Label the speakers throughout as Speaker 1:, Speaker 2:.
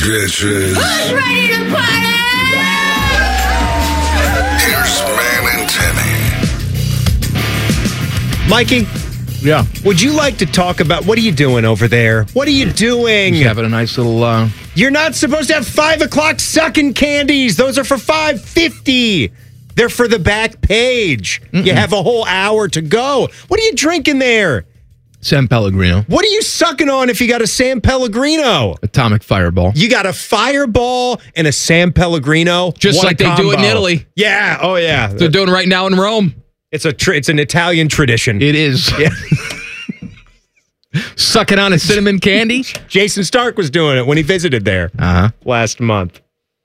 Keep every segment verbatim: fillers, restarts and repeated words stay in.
Speaker 1: Bitches.
Speaker 2: Who's ready to party?
Speaker 1: Here's Man and Timmy.
Speaker 3: Mikey,
Speaker 4: Yeah.
Speaker 3: would you like to talk about what are you doing over there? What are you doing?
Speaker 4: Just having a nice little, uh,
Speaker 3: You're not supposed to have five o'clock sucking candies. Those are for five fifty. They're for the back page. Mm-mm. You have a whole hour to go. What are you drinking there?
Speaker 4: San Pellegrino.
Speaker 3: What are you sucking on if you got a San Pellegrino?
Speaker 4: Atomic Fireball.
Speaker 3: You got a Fireball and a San Pellegrino.
Speaker 4: Just
Speaker 3: What
Speaker 4: like
Speaker 3: a
Speaker 4: they do it in
Speaker 3: combo.
Speaker 4: Italy.
Speaker 3: Yeah. Oh, yeah.
Speaker 4: They're doing right now in Rome.
Speaker 3: It's a tr- it's an Italian tradition.
Speaker 4: It is.
Speaker 3: Yeah.
Speaker 4: Sucking on a cinnamon candy.
Speaker 3: Jason Stark was doing it when he visited there
Speaker 4: Uh-huh.
Speaker 3: last month.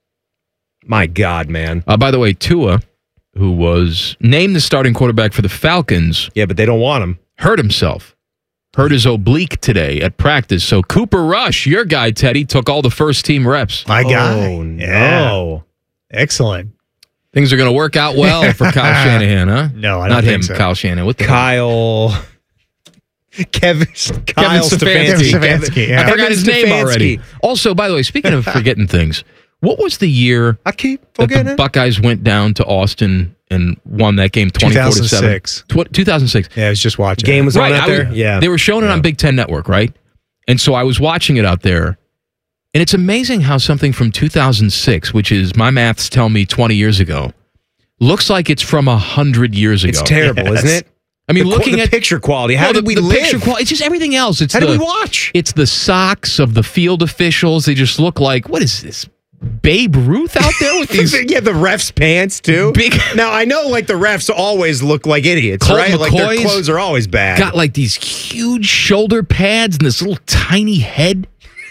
Speaker 3: My God, man.
Speaker 4: Uh, by the way, Tua, who was named the starting quarterback for the Falcons,
Speaker 3: Yeah, but they don't want him.
Speaker 4: hurt himself. Hurt his oblique today at practice. So Cooper Rush, your guy, Teddy, took all the first team reps.
Speaker 5: My guy.
Speaker 3: Oh,
Speaker 5: Yeah.
Speaker 3: no.
Speaker 5: Excellent.
Speaker 4: Things are going to work out well for Kyle Shanahan, huh?
Speaker 5: No, I don't
Speaker 4: Not
Speaker 5: think
Speaker 4: him,
Speaker 5: so.
Speaker 4: Kyle Shanahan. What the hell?
Speaker 3: Kyle. Kevin, Kyle
Speaker 4: Kevin Stefanski.
Speaker 3: Stefanski.
Speaker 5: Kevin Stefanski, yeah.
Speaker 4: I forgot
Speaker 3: Kevin
Speaker 4: his name
Speaker 3: Stefanski.
Speaker 4: already. Also, by the way, speaking of forgetting things, what was the year
Speaker 3: I keep
Speaker 4: that
Speaker 3: forgetting
Speaker 4: the
Speaker 3: it.
Speaker 4: Buckeyes went down to Austin and won that game twenty-four to seven?
Speaker 5: two thousand six.
Speaker 4: Tw- two thousand six.
Speaker 5: Yeah, I was just watching.
Speaker 3: Game
Speaker 5: it.
Speaker 3: was
Speaker 4: Right.
Speaker 3: on out
Speaker 4: I was-
Speaker 3: there? Yeah.
Speaker 4: They were showing it on Big Ten Network, right? And so I was watching it out there. And it's amazing how something from two thousand six, which is, my maths tell me twenty years ago, looks like it's from one hundred years ago.
Speaker 3: It's terrible,
Speaker 5: Yes.
Speaker 3: isn't it?
Speaker 4: I mean,
Speaker 3: the,
Speaker 4: looking
Speaker 3: the
Speaker 4: at
Speaker 3: picture quality. How
Speaker 4: no,
Speaker 3: did
Speaker 4: the,
Speaker 3: we
Speaker 4: the
Speaker 3: live?
Speaker 4: picture quality, it's just everything else. It's
Speaker 3: How
Speaker 4: the,
Speaker 3: did we watch?
Speaker 4: It's the socks of the field officials. They just look like, what is this? Babe Ruth out there with these
Speaker 3: yeah, the refs' pants too.
Speaker 4: big.
Speaker 3: Now I know, like the refs always look like idiots,
Speaker 4: Colt
Speaker 3: right? Like their
Speaker 4: McCoy's
Speaker 3: clothes are always bad.
Speaker 4: Got like these huge shoulder pads and this little tiny head.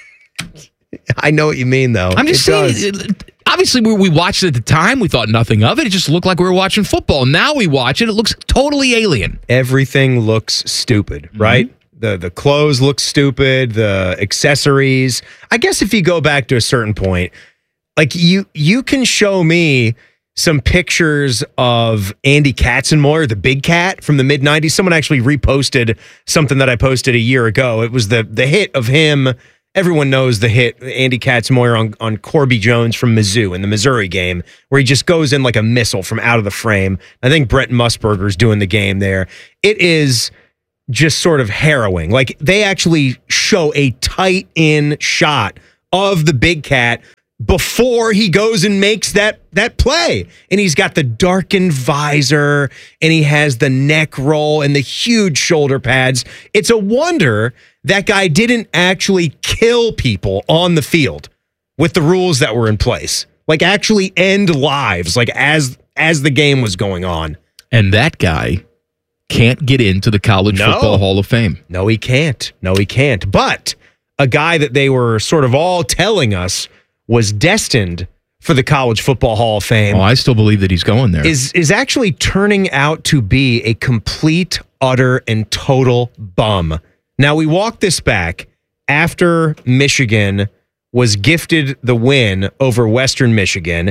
Speaker 3: I know what you mean, though.
Speaker 4: I'm just
Speaker 3: It
Speaker 4: saying.
Speaker 3: does.
Speaker 4: it- it- obviously, we, we watched it at the time. We thought nothing of it. It just looked like we were watching football. Now we watch it. It looks totally alien.
Speaker 3: Everything looks stupid,
Speaker 4: Mm-hmm.
Speaker 3: right? The the clothes look stupid, the accessories. I guess if you go back to a certain point, like you you can show me some pictures of Andy Katzenmoyer, the big cat from the mid nineties. Someone actually reposted something that I posted a year ago. It was the the hit of him. Everyone knows the hit, Andy Katzenmoyer on, on Corby Jones from Mizzou in the Missouri game, where he just goes in like a missile from out of the frame. I think Brett Musburger's doing the game there. It is just sort of harrowing. Like they actually show a tight in shot of the big cat before he goes and makes that that play. And he's got the darkened visor and he has the neck roll and the huge shoulder pads. It's a wonder that guy didn't actually kill people on the field with the rules that were in place. Like actually end lives, like as as the game was going on.
Speaker 4: And that guy can't get into the College
Speaker 3: No.
Speaker 4: Football Hall of Fame.
Speaker 3: No, he can't. No, he can't. But a guy that they were sort of all telling us was destined for the College Football Hall of Fame
Speaker 4: Oh, I still believe that he's going there.
Speaker 3: is is actually turning out to be a complete, utter, and total bum. Now, we walked this back after Michigan was gifted the win over Western Michigan,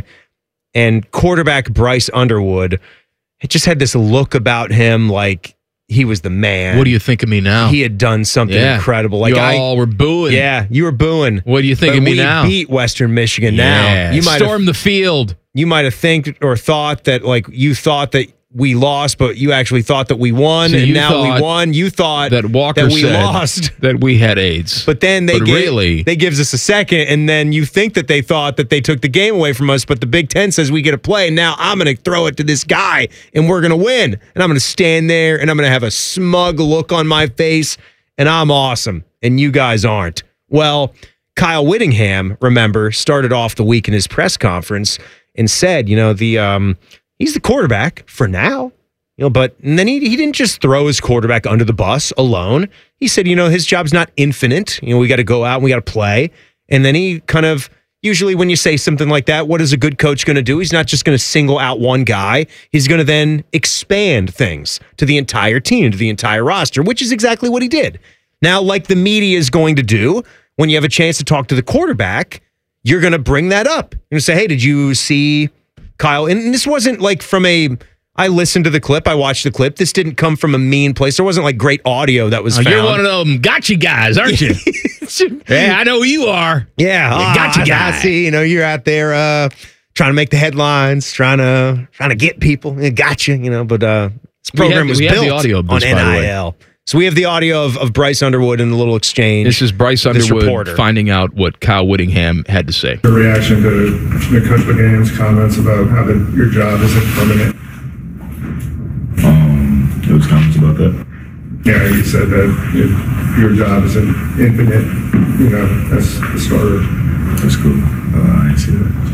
Speaker 3: and quarterback Bryce Underwood it just had this look about him like he was the man.
Speaker 4: What do you think of me now?
Speaker 3: He had done something
Speaker 4: Yeah.
Speaker 3: incredible. Like
Speaker 4: you
Speaker 3: I,
Speaker 4: all were booing.
Speaker 3: yeah, you were booing.
Speaker 4: What do you think
Speaker 3: But
Speaker 4: of me
Speaker 3: we
Speaker 4: now?
Speaker 3: beat Western Michigan
Speaker 4: yeah.
Speaker 3: now. You might have
Speaker 4: Storm the field.
Speaker 3: you might have think or thought that like you thought that we lost, but you actually thought that we won,
Speaker 4: So
Speaker 3: and
Speaker 4: you
Speaker 3: now we
Speaker 4: thought
Speaker 3: won. You thought
Speaker 4: That Walker
Speaker 3: that we
Speaker 4: said
Speaker 3: lost.
Speaker 4: that we had AIDS.
Speaker 3: But then they
Speaker 4: But
Speaker 3: gave,
Speaker 4: really-
Speaker 3: they gives us a second, and then you think that they thought that they took the game away from us, but the Big Ten says we get a play, and now I'm going to throw it to this guy, and we're going to win. And I'm going to stand there, and I'm going to have a smug look on my face, and I'm awesome, and you guys aren't. Well, Kyle Whittingham, remember, started off the week in his press conference and said, you know, the um, he's the quarterback for now. You know, but and then he he didn't just throw his quarterback under the bus alone. He said, you know, his job's not infinite. You know, we got to go out and we got to play. And then he kind of usually when you say something like that, what is a good coach going to do? He's not just going to single out one guy. He's going to then expand things to the entire team, to the entire roster, which is exactly what he did. Now, like the media is going to do when you have a chance to talk to the quarterback, you're going to bring that up. You're going to say, hey, did you see Kyle? And this wasn't like from a I listened to the clip. I watched the clip. This didn't come from a mean place. There wasn't like great audio that was
Speaker 4: Oh,
Speaker 3: found.
Speaker 4: you're one of them gotcha guys, aren't you? Yeah, I know who you are.
Speaker 3: Yeah,
Speaker 4: You
Speaker 3: ah,
Speaker 4: gotcha
Speaker 3: I-
Speaker 4: guy.
Speaker 3: I see. You know, you're out there uh, trying to make the headlines, trying to trying to get people. Yeah, gotcha. You know, but uh, this
Speaker 4: We have-
Speaker 3: program was
Speaker 4: we have
Speaker 3: built
Speaker 4: the audio of
Speaker 3: on
Speaker 4: this, by the way.
Speaker 3: N I L. So we have the audio of, of Bryce Underwood in the little exchange.
Speaker 4: This is Bryce
Speaker 3: This
Speaker 4: Underwood
Speaker 3: reporter.
Speaker 4: finding out what Kyle Whittingham had to say.
Speaker 2: Your reaction to Nick Whittingham's comments about how the, your job isn't permanent.
Speaker 5: Um, there was comments about that.
Speaker 2: Yeah, he said that if your job isn't infinite, you know, that's the starter.
Speaker 5: That's cool. Uh, I didn't see that.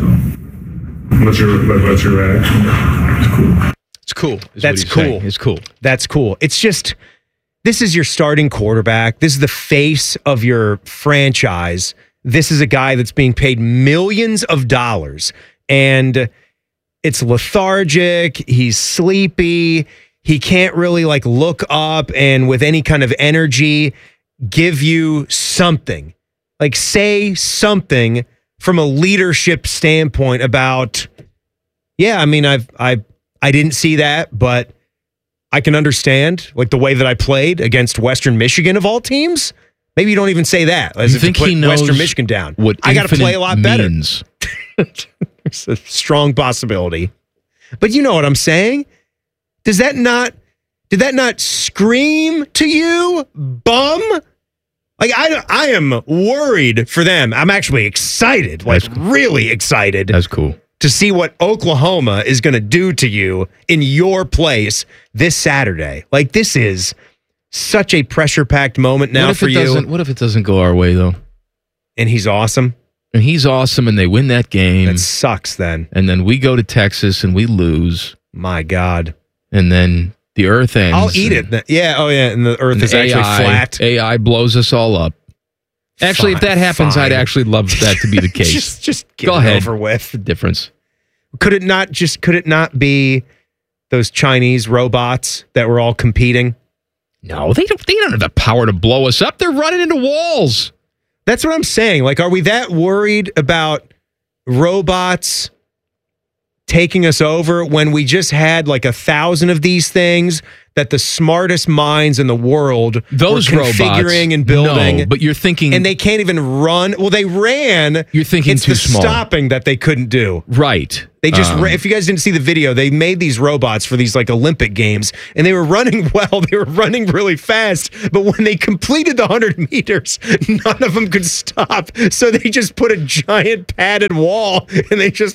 Speaker 5: So
Speaker 2: What's your what- what's your reaction?
Speaker 5: it's cool.
Speaker 4: It's cool. is what
Speaker 3: That's
Speaker 4: he's saying.
Speaker 3: cool.
Speaker 4: It's cool.
Speaker 3: That's cool. It's just, this is your starting quarterback. This is the face of your franchise. This is a guy that's being paid millions of dollars. And it's lethargic. He's sleepy. He can't really like look up and with any kind of energy give you something. Like say something from a leadership standpoint about, yeah, I mean, I've, I, I didn't see that, but I can understand like the way that I played against Western Michigan of all teams. Maybe you don't even say that. As
Speaker 4: You
Speaker 3: if you
Speaker 4: think
Speaker 3: put
Speaker 4: he knows
Speaker 3: Western Michigan down.
Speaker 4: What
Speaker 3: I got to play a lot better.
Speaker 4: means.
Speaker 3: It's a strong possibility. But you know what I'm saying? Does that not, did that not scream to you, bum? Like, I, I am worried for them. I'm actually excited, like
Speaker 4: That's-
Speaker 3: really excited
Speaker 4: That's cool.
Speaker 3: to see what Oklahoma is going to do to you in your place this Saturday. Like, this is such a pressure-packed moment now
Speaker 4: what if
Speaker 3: for
Speaker 4: it
Speaker 3: you.
Speaker 4: doesn't? What if it doesn't go our way though?
Speaker 3: And he's awesome.
Speaker 4: And he's awesome, and they win that game,
Speaker 3: That sucks then.
Speaker 4: and then we go to Texas and we lose,
Speaker 3: My God.
Speaker 4: and then the Earth ends.
Speaker 3: I'll eat
Speaker 4: and-
Speaker 3: it. Yeah. Oh, yeah. And the earth
Speaker 4: and
Speaker 3: is actually
Speaker 4: A I,
Speaker 3: flat.
Speaker 4: A I blows us all up. Actually, if
Speaker 3: Fine,
Speaker 4: that happens,
Speaker 3: fine.
Speaker 4: I'd actually love that to be the case.
Speaker 3: just just get
Speaker 4: Go
Speaker 3: it
Speaker 4: ahead.
Speaker 3: over with.
Speaker 4: the difference.
Speaker 3: Could it not just, could it not be those Chinese robots that were all competing?
Speaker 4: No, they don't. They don't have the power to blow us up. They're running into walls.
Speaker 3: That's what I'm saying. Like, are we that worried about robots taking us over when we just had like a thousand of these things that the smartest minds in the world
Speaker 4: Those
Speaker 3: were
Speaker 4: robots,
Speaker 3: configuring and building?
Speaker 4: No, but you're thinking,
Speaker 3: and they can't even run. Well, they ran.
Speaker 4: You're thinking
Speaker 3: it's
Speaker 4: too
Speaker 3: the
Speaker 4: small.
Speaker 3: stopping that they couldn't do.
Speaker 4: right?
Speaker 3: They just,
Speaker 4: Um,
Speaker 3: ra- if you guys didn't see the video, they made these robots for these like Olympic games, and they were running well. They were running really fast, but when they completed the hundred meters, none of them could stop. So they just put a giant padded wall, and they just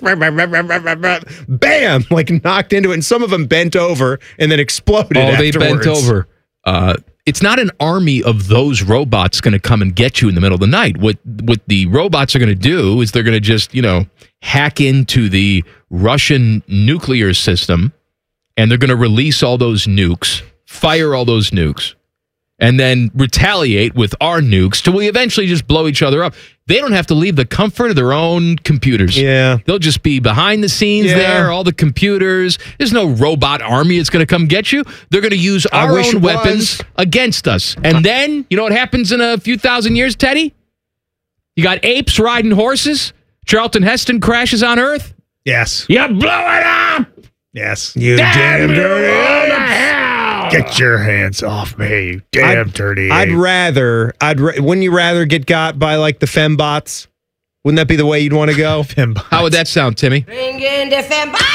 Speaker 3: bam, like knocked into it. And some of them bent over and then exploded.
Speaker 4: Oh, they
Speaker 3: afterwards.
Speaker 4: bent over. Uh, it's not an army of those robots going to come and get you in the middle of the night. What what the robots are going to do is they're going to just, you know, hack into the Russian nuclear system, and they're going to release all those nukes, fire all those nukes, and then retaliate with our nukes till we eventually just blow each other up. They don't have to leave the comfort of their own computers.
Speaker 3: Yeah.
Speaker 4: They'll just be behind the scenes
Speaker 3: Yeah.
Speaker 4: there, all the computers. There's no robot army that's going to come get you. They're going to use
Speaker 3: I
Speaker 4: our
Speaker 3: wish
Speaker 4: own
Speaker 3: it
Speaker 4: weapons
Speaker 3: was.
Speaker 4: against us. And then, you know what happens in a few thousand years, Teddy? You got apes riding horses. Charlton Heston crashes on Earth.
Speaker 3: Yes.
Speaker 4: You blow it up!
Speaker 3: Yes. You damn
Speaker 4: you
Speaker 3: dirty
Speaker 4: all to
Speaker 3: apes.
Speaker 4: hell!
Speaker 3: Get your hands off me, damn
Speaker 2: I'd-
Speaker 3: dirty. I'd rather. I'd. Ra- wouldn't you rather get got by like the fembots? Wouldn't that be the way you'd want to go?
Speaker 4: How would that sound, Timmy?
Speaker 6: Bring in the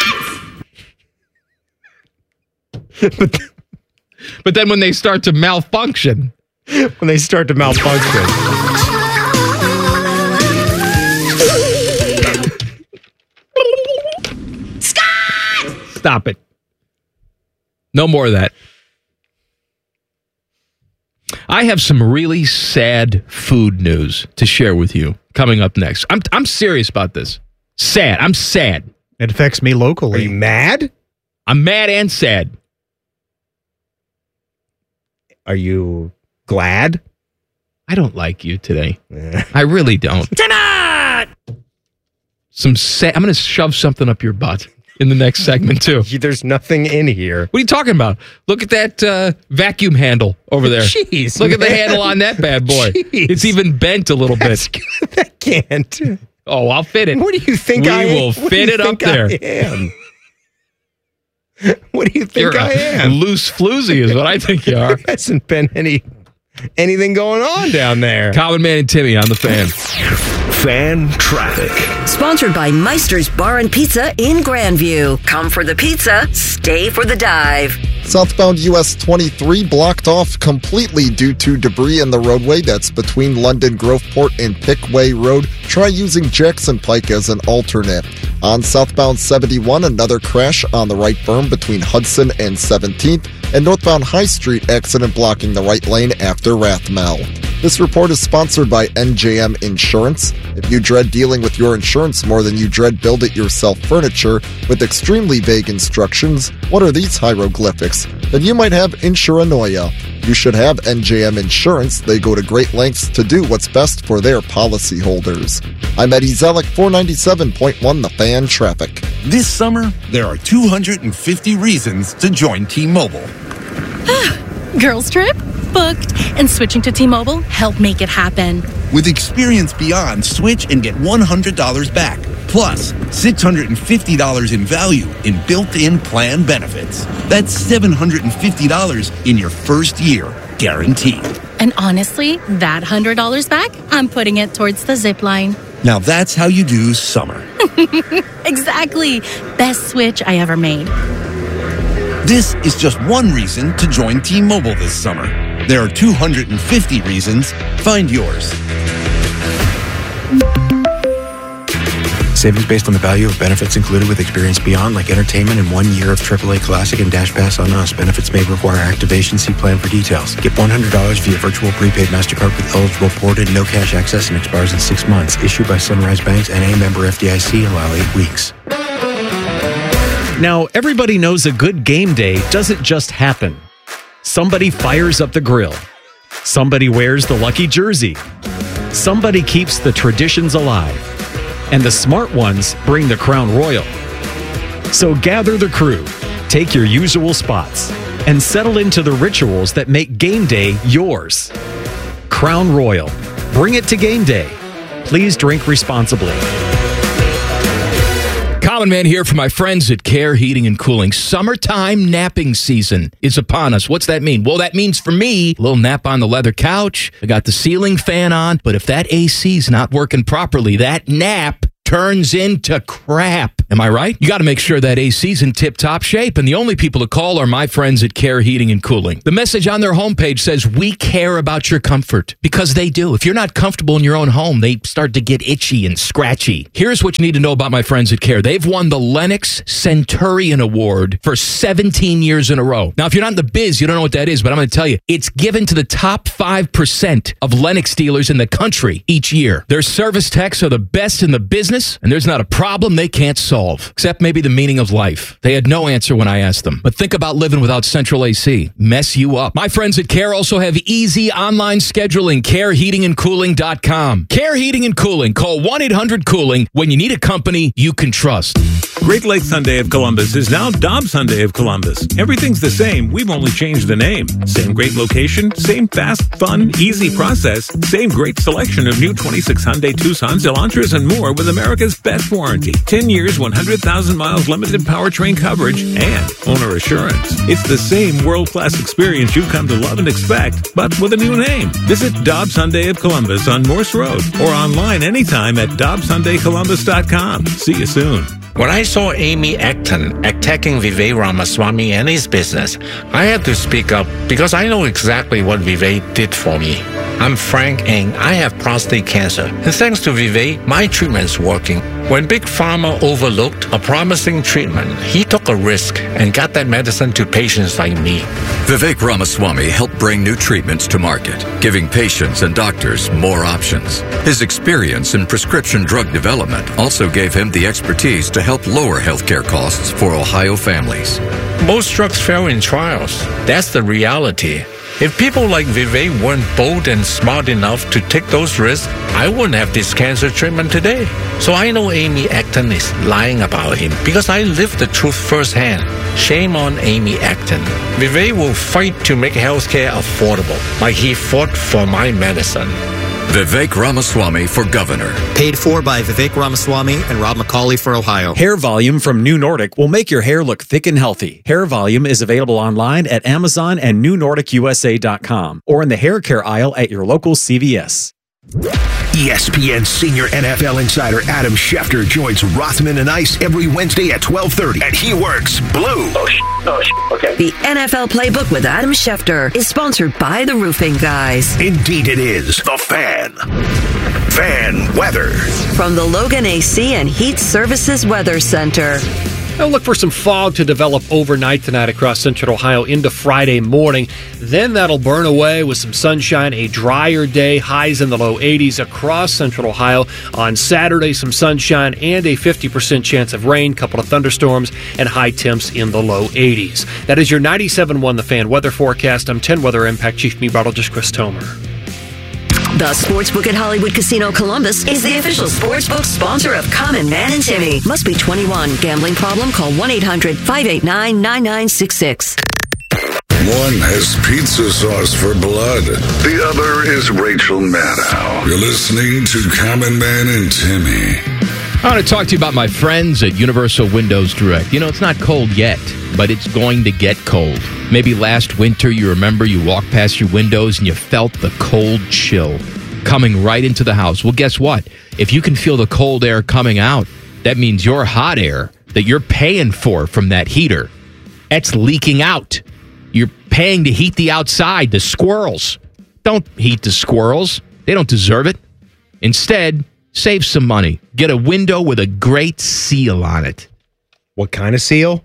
Speaker 6: fembots!
Speaker 4: But then when they start to malfunction,
Speaker 3: When they start to malfunction.
Speaker 4: stop it. No more of that. I have some really sad food news to share with you coming up next. I'm I'm serious about this. Sad. I'm sad.
Speaker 7: It affects me
Speaker 3: Are
Speaker 7: locally.
Speaker 3: you mad?
Speaker 4: I'm mad and sad.
Speaker 3: Are you glad?
Speaker 4: I don't like you today.
Speaker 3: Eh.
Speaker 4: I really don't. Tonight! Some sad. I'm going to shove something up your butt in the next segment, too.
Speaker 3: There's nothing in here.
Speaker 4: What are you talking about? Look at that uh, vacuum handle over there.
Speaker 3: Jeez,
Speaker 4: Look at the
Speaker 3: man.
Speaker 4: handle on that bad boy.
Speaker 3: Jeez.
Speaker 4: It's even bent a little bit.
Speaker 3: That can't.
Speaker 4: Oh, I'll fit it.
Speaker 3: What do you think
Speaker 4: We
Speaker 3: I
Speaker 4: will
Speaker 3: what do
Speaker 4: fit
Speaker 3: you
Speaker 4: it up
Speaker 3: think I
Speaker 4: there.
Speaker 3: am? What do you think
Speaker 4: You're
Speaker 3: I
Speaker 4: a
Speaker 3: am?
Speaker 4: loose floozy is what I think you are.
Speaker 3: There hasn't been any anything going on down there.
Speaker 4: Common Man and Timmy on the Fan.
Speaker 1: Fan traffic.
Speaker 7: Sponsored by Meister's Bar and Pizza in Grandview. Come for the pizza, stay for the dive.
Speaker 8: Southbound U S twenty-three blocked off completely due to debris in the roadway that's between London Groveport and Pickway Road. Try using Jackson Pike as an alternate. On southbound seventy-one, another crash on the right berm between Hudson and seventeenth, and northbound High Street accident blocking the right lane after Rathmel. This report is sponsored by N J M Insurance. If you dread dealing with your insurance more than you dread build-it-yourself furniture with extremely vague instructions, what are these hieroglyphics? Then you might have insuranoia. You should have N J M Insurance. They go to great lengths to do what's best for their policyholders. I'm Eddie Zellick, four ninety-seven point one The Fan Traffic.
Speaker 9: This summer, there are two hundred fifty reasons to join T-Mobile.
Speaker 10: Girls trip? Booked. And switching to T-Mobile helped make it happen.
Speaker 9: With Experience Beyond, switch and get one hundred dollars back. Plus, six hundred fifty dollars in value in built-in plan benefits. That's seven hundred fifty dollars in your first year, guaranteed.
Speaker 10: And honestly, that one hundred dollars back, I'm putting it towards the zip line.
Speaker 9: Now that's how you do summer.
Speaker 10: Exactly. Best switch I ever made.
Speaker 9: This is just one reason to join T-Mobile this summer. There are two hundred fifty reasons. Find yours.
Speaker 11: Savings based on the value of benefits included with Experience Beyond, like entertainment and one year of triple A Classic and Dash Pass on us. Benefits may require activation. See plan for details. Get one hundred dollars via virtual prepaid MasterCard with eligible ported, no cash access, and expires in six months. Issued by Sunrise Banks, N A, member F D I C. Allow eight weeks.
Speaker 12: Now, everybody knows a good game day doesn't just happen. Somebody fires up the grill. Somebody wears the lucky jersey. Somebody keeps the traditions alive. And the smart ones bring the Crown Royal. So gather the crew, take your usual spots, and settle into the rituals that make game day yours. Crown Royal. Bring it to game day. Please drink responsibly.
Speaker 4: Common Man here for my friends at Care Heating and Cooling. Summertime napping season is upon us. What's that mean? Well, that means for me, a little nap on the leather couch. I got the ceiling fan on, but if that A C's not working properly, that nap turns into crap. Am I right? You got to make sure that A C's in tip-top shape, and the only people to call are my friends at Care Heating and Cooling. The message on their homepage says, we care about your comfort, because they do. If you're not comfortable in your own home, they start to get itchy and scratchy. Here's what you need to know about my friends at Care. They've won the Lennox Centurion Award for seventeen years in a row. Now, if you're not in the biz, you don't know what that is, but I'm going to tell you, it's given to the top five percent of Lennox dealers in the country each year. Their service techs are the best in the business, and there's not a problem they can't solve, except maybe the meaning of life. They had no answer when I asked them. But think about living without central A C. Mess you up. My friends at Care also have easy online scheduling. care heating and cooling dot com. Care Heating and Cooling. Call one eight hundred cooling when you need a company you can trust.
Speaker 13: Great Lakes Hyundai of Columbus is now Dobbs Hyundai of Columbus. Everything's the same. We've only changed the name. Same great location, same fast, fun, easy process, same great selection of new twenty-six Hyundai Tucsons, Elantras, and more with America's best warranty. ten years, one hundred thousand miles limited powertrain coverage, and owner assurance. It's the same world-class experience you've come to love and expect, but with a new name. Visit Dobbs Hyundai of Columbus on Morse Road or online anytime at Dobbs Hyundai Columbus dot com. See you soon.
Speaker 14: When I saw Amy Acton attacking Vivek Ramaswamy and his business, I had to speak up because I know exactly what Vivek did for me. I'm Frank Ng. I have prostate cancer. And thanks to Vivek, my treatment's working. When Big Pharma overlooked a promising treatment, he took a risk and got that medicine to patients like me.
Speaker 15: Vivek Ramaswamy helped bring new treatments to market, giving patients and doctors more options. His experience in prescription drug development also gave him the expertise to help lower healthcare costs for Ohio families.
Speaker 14: Most drugs fail in trials. That's the reality. If people like Vivek weren't bold and smart enough to take those risks, I wouldn't have this cancer treatment today. So I know Amy Acton is lying about him because I lived the truth firsthand. Shame on Amy Acton. Vivek will fight to make healthcare affordable, like he fought for my medicine.
Speaker 15: Vivek Ramaswamy for governor.
Speaker 16: Paid for by Vivek Ramaswamy and Rob McCauley for Ohio.
Speaker 12: Hair Volume from New Nordic will make your hair look thick and healthy. Hair Volume is available online at Amazon and new nordic u s a dot com or in the hair care aisle at your local C V S.
Speaker 1: E S P N senior N F L insider Adam Schefter joins Rothman and Ice every Wednesday at twelve thirty, and he works blue.
Speaker 7: Oh, sh- oh sh- okay. The N F L Playbook with Adam Schefter is sponsored by the Roofing Guys.
Speaker 1: Indeed it is. The Fan. Fan weather.
Speaker 7: From the Logan A C and Heat Services Weather Center.
Speaker 17: I'll look for some fog to develop overnight tonight across central Ohio into Friday morning. Then that'll burn away with some sunshine, a drier day, highs in the low eighties across central Ohio. On Saturday, some sunshine and a fifty percent chance of rain, couple of thunderstorms, and high temps in the low eighties. That is your ninety-seven point one The Fan weather forecast. I'm ten Weather Impact Chief Meteorologist Chris Tomer.
Speaker 7: The Sportsbook at Hollywood Casino Columbus is the official sportsbook sponsor of Common Man and Timmy. Must be twenty-one. Gambling problem? Call one eight hundred five eight nine nine nine six six.
Speaker 18: One has pizza sauce for blood. The other is Rachel Maddow. You're listening to Common Man and Timmy.
Speaker 4: I want to talk to you about my friends at Universal Windows Direct. You know, it's not cold yet, but it's going to get cold. Maybe last winter, you remember you walked past your windows and you felt the cold chill coming right into the house. Well, guess what? If you can feel the cold air coming out, that means your hot air that you're paying for from that heater, that's leaking out. You're paying to heat the outside, the squirrels. Don't heat the squirrels. They don't deserve it. Instead, save some money. Get a window with a great seal on it.
Speaker 3: What kind of seal?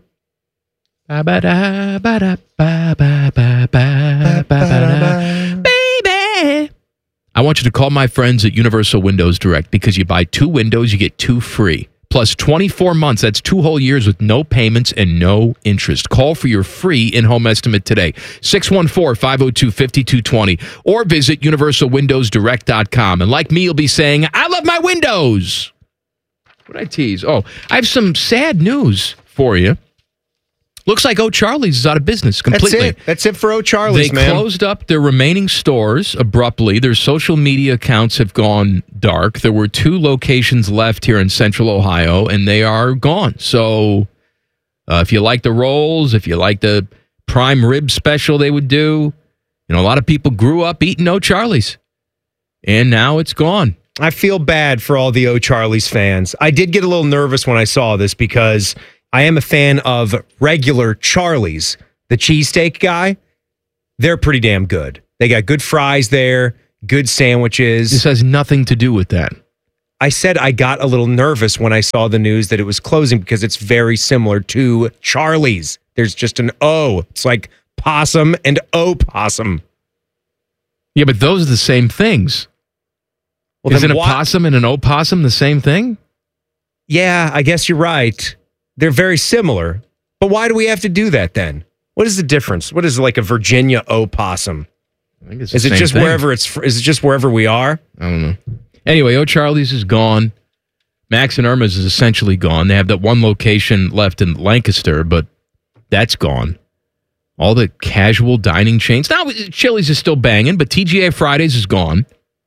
Speaker 4: Ba-ba-da, ba-da, ba-ba, ba-ba, ba-ba-da. Baby! I want you to call my friends at Universal Windows Direct because you buy two windows, you get two free. Plus twenty-four months. That's two whole years with no payments and no interest. Call for your free in-home estimate today. six one four, five oh two, five two two zero or visit universal windows direct dot com. And like me, you'll be saying, I love my windows. What did I tease? Oh, I have some sad news for you. Looks like O'Charlie's is out of business completely.
Speaker 3: That's it. That's it for O'Charlie's,
Speaker 4: they
Speaker 3: man.
Speaker 4: They closed up their remaining stores abruptly. Their social media accounts have gone dark. There were two locations left here in Central Ohio, and they are gone. So uh, if you like the rolls, if you like the prime rib special they would do, you know, a lot of people grew up eating O'Charlie's, and now it's gone.
Speaker 3: I feel bad for all the O'Charlie's fans. I did get a little nervous when I saw this because I am a fan of regular Charlie's, the cheesesteak guy. They're pretty damn good. They got good fries there, good sandwiches.
Speaker 4: This has nothing to do with that.
Speaker 3: I said I got a little nervous when I saw the news that it was closing because it's very similar to Charlie's. There's just an O. It's like possum and opossum.
Speaker 4: Yeah, but those are the same things. Well, Isn't a why- possum and an opossum the same thing?
Speaker 3: Yeah, I guess you're right. They're very similar. But why do we have to do that then? What is the difference? What is like a Virginia opossum?
Speaker 4: I think it's
Speaker 3: is
Speaker 4: the
Speaker 3: it
Speaker 4: same
Speaker 3: just
Speaker 4: thing.
Speaker 3: wherever it's is it just wherever we are?
Speaker 4: I don't know. Anyway, O'Charlie's is gone. Max and Irma's is essentially gone. They have that one location left in Lancaster, but that's gone. All the casual dining chains. Now, Chili's is still banging, but T G I Fridays is gone.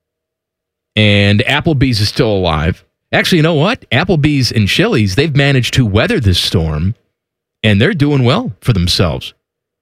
Speaker 4: And Applebee's is still alive. Actually, you know what? Applebee's and Chili's, they've managed to weather this storm, and they're doing well for themselves.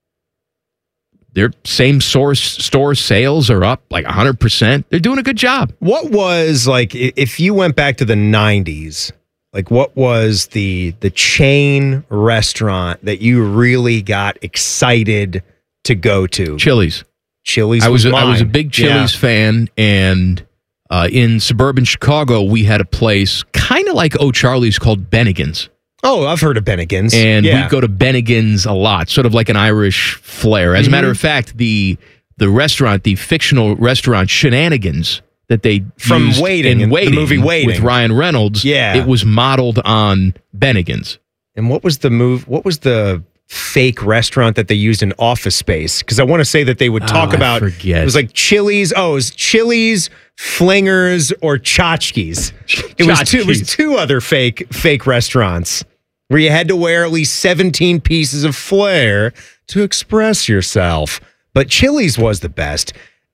Speaker 4: Their same source store sales are up like one hundred percent. They're doing a good job.
Speaker 3: What was, like, if you went back to the nineties, like, what was the the chain restaurant that you really got excited to go to?
Speaker 4: Chili's.
Speaker 3: Chili's
Speaker 4: I was,
Speaker 3: was
Speaker 4: a, I was a
Speaker 3: mine.
Speaker 4: big Chili's
Speaker 3: Yeah.
Speaker 4: fan, and uh, in suburban Chicago, we had a place kind of like O'Charlie's called Bennigan's.
Speaker 3: Oh, I've heard of Bennigan's.
Speaker 4: And
Speaker 3: yeah.
Speaker 4: we go to Bennigan's a lot, sort of like an Irish flair. As
Speaker 3: Mhm.
Speaker 4: a matter of fact, the the restaurant, the fictional restaurant Shenanigans that they
Speaker 3: From
Speaker 4: used
Speaker 3: Waiting,
Speaker 4: in
Speaker 3: the
Speaker 4: Waiting,
Speaker 3: movie Waiting.
Speaker 4: with Ryan Reynolds,
Speaker 3: Yeah.
Speaker 4: it was modeled on Bennigan's.
Speaker 3: And what was the move? What was the fake restaurant that they used in Office Space? Because I want to say that they would talk
Speaker 4: Oh, I
Speaker 3: about.
Speaker 4: forget.
Speaker 3: It was like Chili's. Oh, it was Chili's, Flingers, or Tchotchkes. It was two. It was
Speaker 4: Tchotchkes.
Speaker 3: two other fake fake restaurants where you had to wear at least seventeen pieces of flair to express yourself. But Chili's was the best.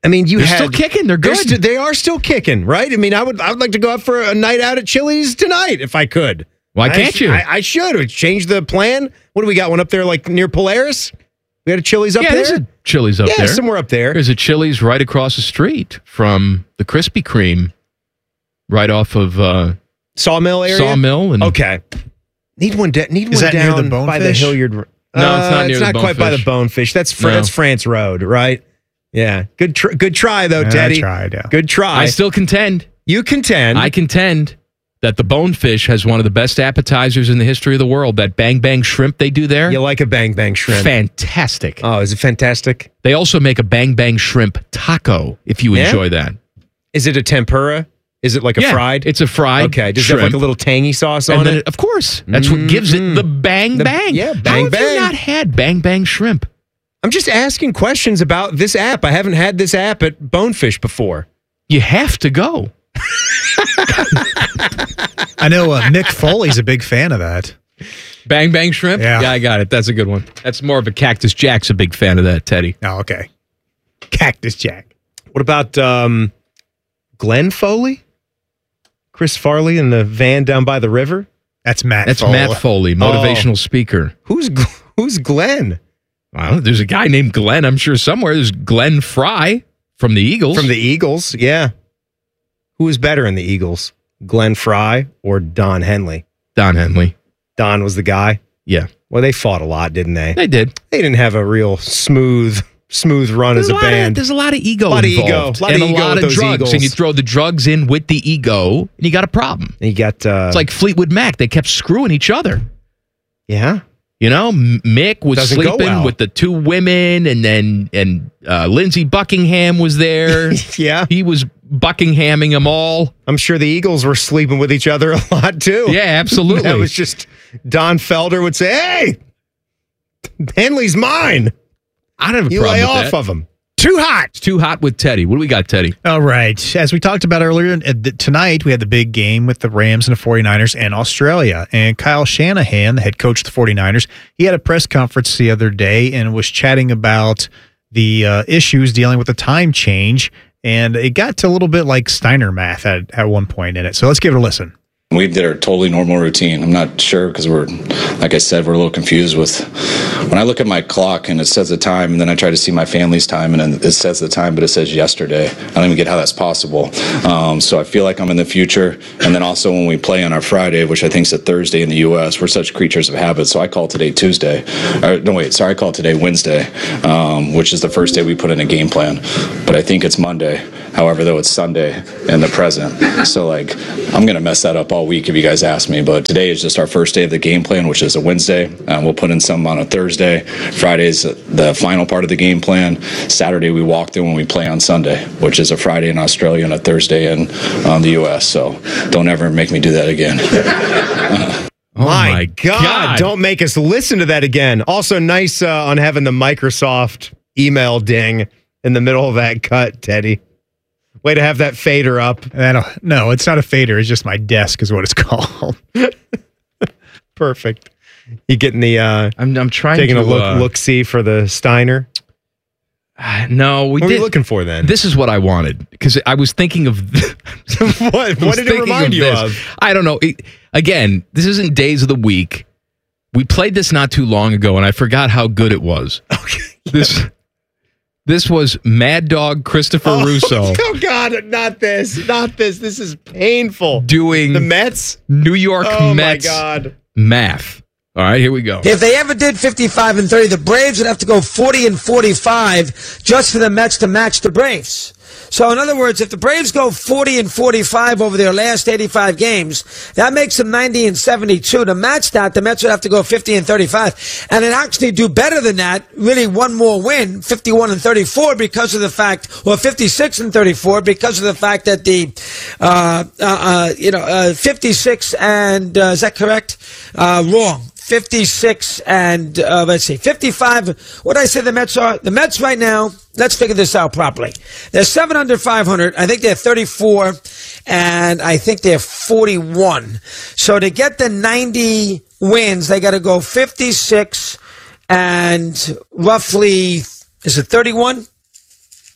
Speaker 3: I mean, you
Speaker 4: They're
Speaker 3: had,
Speaker 4: still kicking. They're good.
Speaker 3: st- they are still kicking, right? I mean, I would I would like to go out for a night out at Chili's tonight if I could.
Speaker 4: Why
Speaker 3: I
Speaker 4: can't
Speaker 3: sh-
Speaker 4: you?
Speaker 3: I, I should. Change the plan. What do we got? One up there like near Polaris? We had a Chili's up
Speaker 4: yeah,
Speaker 3: there?
Speaker 4: there's a Chili's up
Speaker 3: yeah,
Speaker 4: there.
Speaker 3: somewhere up there.
Speaker 4: There's a Chili's right across the street from the Krispy Kreme, right off of uh,
Speaker 3: Sawmill area?
Speaker 4: Sawmill. And
Speaker 3: Okay. Need one, da- need
Speaker 19: Is
Speaker 3: one
Speaker 19: that near
Speaker 3: down
Speaker 19: the
Speaker 3: by the
Speaker 19: Bonefish?
Speaker 3: Hilliard.
Speaker 4: No, it's not
Speaker 3: Uh,
Speaker 4: near
Speaker 3: It's
Speaker 4: the
Speaker 3: not quite by the
Speaker 4: Bonefish.
Speaker 3: Bonefish. That's, Fr-
Speaker 4: No.
Speaker 3: that's France Road, right? Yeah. Good tr- good try, though,
Speaker 19: Yeah, I
Speaker 3: Teddy.
Speaker 19: tried, yeah.
Speaker 3: Good try.
Speaker 4: I still contend.
Speaker 3: you contend.
Speaker 4: I contend that the Bonefish has one of the best appetizers in the history of the world. That bang bang shrimp they do there.
Speaker 3: You like a bang bang shrimp.
Speaker 4: Fantastic.
Speaker 3: Oh, is it fantastic?
Speaker 4: They also make a bang bang shrimp taco if you
Speaker 3: Yeah?
Speaker 4: enjoy that.
Speaker 3: Is it a tempura? Is it like a
Speaker 4: Yeah,
Speaker 3: fried?
Speaker 4: It's a fried.
Speaker 3: Okay. Does it
Speaker 4: shrimp.
Speaker 3: have like a little tangy sauce
Speaker 4: And
Speaker 3: on
Speaker 4: then
Speaker 3: it?
Speaker 4: of course, that's what gives it the bang
Speaker 3: The-
Speaker 4: bang.
Speaker 3: yeah,
Speaker 4: How
Speaker 3: bang,
Speaker 4: have
Speaker 3: bang.
Speaker 4: you not had bang bang shrimp?
Speaker 3: I'm just asking questions about this app. I haven't had this app at Bonefish before.
Speaker 4: You have to go.
Speaker 19: I know uh, Mick Foley's a big fan of that.
Speaker 4: Bang bang shrimp?
Speaker 19: Yeah.
Speaker 4: I got it. That's a good one. That's more of a Cactus Jack's a big fan of that, Teddy.
Speaker 19: Oh, okay. Cactus Jack.
Speaker 3: What about um, Glenn Foley? Chris Farley in the van down by the river?
Speaker 19: That's Matt
Speaker 4: That's
Speaker 19: Foley.
Speaker 4: Matt Foley, motivational speaker.
Speaker 3: Who's Gl- who's Glenn?
Speaker 4: I don't know. There's a guy named Glenn, I'm sure somewhere. There's Glenn Fry from the Eagles.
Speaker 3: From the Eagles, yeah. Who is better in the Eagles? Glenn Fry or Don Henley?
Speaker 4: Don Henley.
Speaker 3: Don was the guy?
Speaker 4: Yeah.
Speaker 3: Well, they fought a lot, didn't they?
Speaker 4: They did.
Speaker 3: They didn't have a real smooth smooth run
Speaker 4: There's
Speaker 3: as a,
Speaker 4: a lot
Speaker 3: band.
Speaker 4: Of, there's a lot of ego
Speaker 3: A lot of ego.
Speaker 4: involved.
Speaker 3: A lot
Speaker 4: and
Speaker 3: of
Speaker 4: a
Speaker 3: ego
Speaker 4: lot
Speaker 3: with
Speaker 4: of
Speaker 3: those
Speaker 4: drugs.
Speaker 3: Eagles.
Speaker 4: And you throw the drugs in with the ego, and you got a problem.
Speaker 3: And you got... Uh,
Speaker 4: It's like Fleetwood Mac. They kept screwing each other.
Speaker 3: Yeah?
Speaker 4: You know, M- Mick was
Speaker 3: Doesn't go
Speaker 4: sleeping
Speaker 3: well.
Speaker 4: with the two women, and then and uh, Lindsey Buckingham was there.
Speaker 3: Yeah.
Speaker 4: He was Buckinghamming them all.
Speaker 3: I'm sure the Eagles were sleeping with each other a lot, too.
Speaker 4: Yeah, absolutely.
Speaker 3: That was just... Don Felder would say, hey, Henley's mine.
Speaker 4: I don't have a
Speaker 3: You
Speaker 4: problem
Speaker 3: lay
Speaker 4: with
Speaker 3: off
Speaker 4: that.
Speaker 3: of him.
Speaker 19: Too hot.
Speaker 4: It's too hot with Teddy. What do we got, Teddy?
Speaker 19: All right. As we talked about earlier, uh, th- tonight we had the big game with the Rams and the 49ers and Australia. And Kyle Shanahan, the head coach of the 49ers, he had a press conference the other day and was chatting about the uh, issues dealing with the time change. And it got to a little bit like Steiner math at, at one point in it. So let's give it a listen.
Speaker 20: We did our totally normal routine. I'm not sure because we're, like I said, we're a little confused with when I look at my clock and it says the time, and then I try to see my family's time, and then it says the time, but it says yesterday. I don't even get how that's possible. Um, so I feel like I'm in the future. And then also when we play on our Friday, which I think is a Thursday in the U S, we're such creatures of habit. So I call today Tuesday. Or, no, wait, sorry, I call today Wednesday, um, which is the first day we put in a game plan. But I think it's Monday. However, though, it's Sunday in the present. So, like, I'm going to mess that up all week if you guys ask me. But today is just our first day of the game plan, which is a Wednesday. Um, we'll put in some on a Thursday. Friday's the final part of the game plan. Saturday, we walk through when we play on Sunday, which is a Friday in Australia and a Thursday in um, the U S. So don't ever make me do that again.
Speaker 3: Oh my,
Speaker 4: my
Speaker 3: God.
Speaker 4: God.
Speaker 3: Don't make us listen to that again. Also, nice uh, on having the Microsoft email ding in the middle of that cut, Teddy. Way to have that fader up.
Speaker 19: That'll, no, it's not a fader. It's just my desk is what it's called.
Speaker 3: Perfect. You getting the... Uh,
Speaker 4: I'm, I'm trying
Speaker 3: taking
Speaker 4: to...
Speaker 3: a look,
Speaker 4: uh,
Speaker 3: look-see for the Steiner?
Speaker 4: No, we
Speaker 3: What
Speaker 4: did.
Speaker 3: were you looking for then?
Speaker 4: This is what I wanted because I was thinking of.
Speaker 3: what what did it remind you of?
Speaker 4: I don't know. It, again, this isn't days of the week. We played this not too long ago, and I forgot how good it was.
Speaker 3: Okay.
Speaker 4: This this was Mad Dog Christopher
Speaker 3: Oh,
Speaker 4: Russo
Speaker 3: oh, God, not this. Not this. This is painful.
Speaker 4: doing
Speaker 3: The Mets?
Speaker 4: New York
Speaker 3: Oh,
Speaker 4: Mets
Speaker 3: my God.
Speaker 4: math. All right, here we go.
Speaker 21: If they ever did fifty-five and thirty, the Braves would have to go forty and forty-five just for the Mets to match the Braves. So, in other words, if the Braves go forty and forty-five over their last eighty-five games, that makes them ninety and seventy-two. To match that, the Mets would have to go fifty and thirty-five. And then actually do better than that, really one more win, fifty-one and thirty-four, because of the fact, or fifty-six and thirty-four, because of the fact that the, uh, uh, uh you know, uh, fifty-six and, uh, is that correct? Uh, wrong. fifty-six and, uh, let's see, fifty-five. What did I say the Mets are? The Mets right now, let's figure this out properly. They're seven under five hundred. I think they're thirty-four, and I think they're forty-one. So to get the ninety wins, they got to go fifty-six and roughly, is it thirty-one?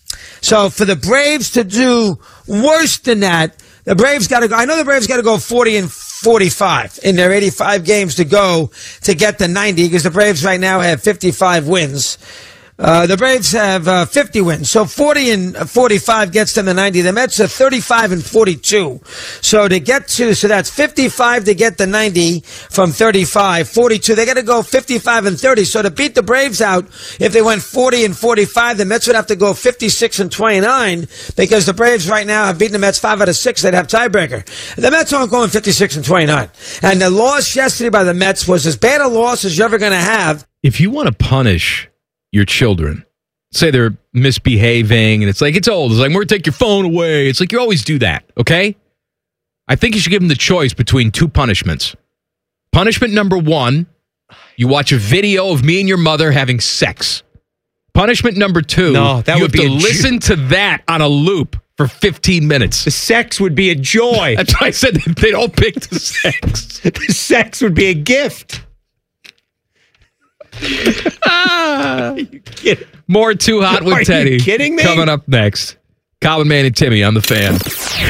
Speaker 21: So for the Braves to do worse than that, the Braves got to go. I know the Braves got to go forty and forty-five in their eighty-five games to go to get to ninety, because the Braves right now have fifty-five wins. Uh, the Braves have uh, fifty wins, so forty and forty-five gets them to ninety. The Mets are thirty-five and forty-two. So to get to, so that's fifty-five to get to ninety from thirty-five, forty-two. They got to go fifty-five and thirty. So to beat the Braves out, if they went forty and forty-five, the Mets would have to go fifty-six and twenty-nine, because the Braves right now have beaten the Mets five out of six. They'd have tiebreaker. The Mets aren't going fifty-six and twenty-nine. And the loss yesterday by the Mets was as bad a loss as you're ever going to have.
Speaker 4: If you want to punish your children, say they're misbehaving, and it's like, it's old. It's like, we're going to take your phone away. It's like, you always do that, okay? I think you should give them the choice between two punishments. Punishment number one, you watch a video of me and your mother having sex. Punishment number two,
Speaker 3: no, that
Speaker 4: you
Speaker 3: would
Speaker 4: have
Speaker 3: be
Speaker 4: to
Speaker 3: a
Speaker 4: listen
Speaker 3: jo-
Speaker 4: to that on a loop for fifteen minutes.
Speaker 3: The sex would be a joy.
Speaker 4: That's why I said they'd all pick the sex.
Speaker 3: The sex would be a gift.
Speaker 4: ah, More Too Hot with
Speaker 3: Are
Speaker 4: Teddy.
Speaker 3: you kidding me?
Speaker 4: Coming up next. Common Man and Timmy on the Fan.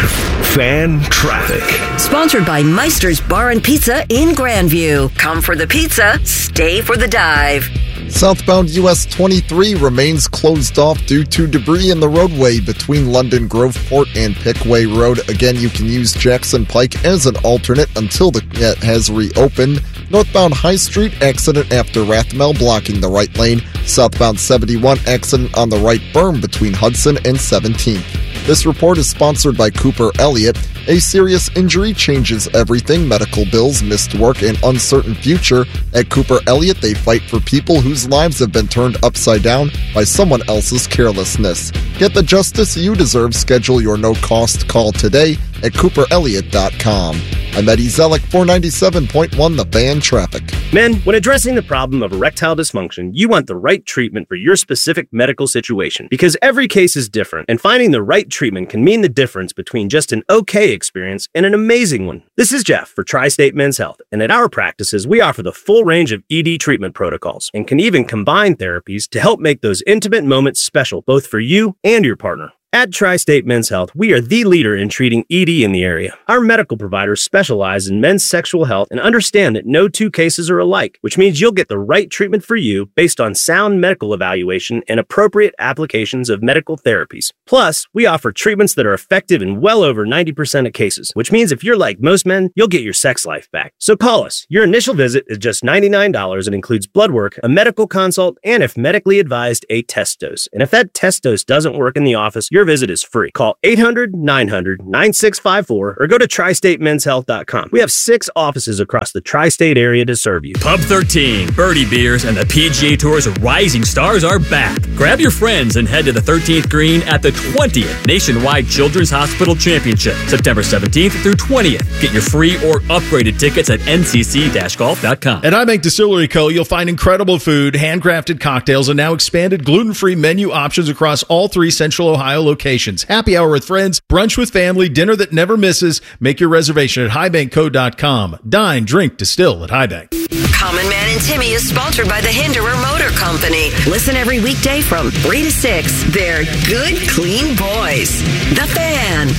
Speaker 1: Fan traffic.
Speaker 7: Sponsored by Meister's Bar and Pizza in Grandview. Come for the pizza, stay for the dive.
Speaker 8: Southbound U S twenty-three remains closed off due to debris in the roadway between London Groveport and Pickway Road. Again, you can use Jackson Pike as an alternate until the, it has reopened. Northbound High Street, accident after Rathmel blocking the right lane. Southbound seventy-one, accident on the right berm between Hudson and seventeenth. This report is sponsored by Cooper Elliott. A serious injury changes everything. Medical bills, missed work, and uncertain future. At Cooper Elliott, they fight for people whose lives have been turned upside down by someone else's carelessness. Get the justice you deserve. Schedule your no-cost call today at cooper elliott dot com. I'm Eddie Zellick, four ninety-seven point one The Fan Traffic.
Speaker 5: Men, when addressing the problem of erectile dysfunction, you want the right treatment for your specific medical situation, because every case is different, and finding the right treatment can mean the difference between just an okay experience and an amazing one. This is Jeff for Tri-State Men's Health, and at our practices, we offer the full range of E D treatment protocols and can even combine therapies to help make those intimate moments special, both for you and your partner. At Tri-State Men's Health, we are the leader in treating E D in the area. Our medical providers specialize in men's sexual health and understand that no two cases are alike, which means you'll get the right treatment for you based on sound medical evaluation and appropriate applications of medical therapies. Plus, we offer treatments that are effective in well over ninety percent of cases, which means if you're like most men, you'll get your sex life back. So call us. Your initial visit is just ninety-nine dollars and includes blood work, a medical consult, and if medically advised, a test dose. And if that test dose doesn't work in the office, your visit is free. Call eight hundred, nine hundred, nine six five four or go to tri state men's health dot com. We have six offices across the tri-state area to serve you.
Speaker 22: Pub thirteen, Birdie Beers, and the P G A Tour's rising stars are back. Grab your friends and head to the thirteenth green at the twentieth Nationwide Children's Hospital Championship, September seventeenth through twentieth. Get your free or upgraded tickets at n c c dash golf dot com.
Speaker 23: At iBank Distillery Co., you'll find incredible food, handcrafted cocktails, and now expanded gluten-free menu options across all three Central Ohio locations. Happy hour with friends, brunch with family, dinner that never misses. Make your reservation at high bank co dot com. Dine, drink, distill at Highbank.
Speaker 7: Common Man and Timmy is sponsored by the Hinderer Motor Company. Listen every weekday from three to six. They're good, clean boys. The Fan.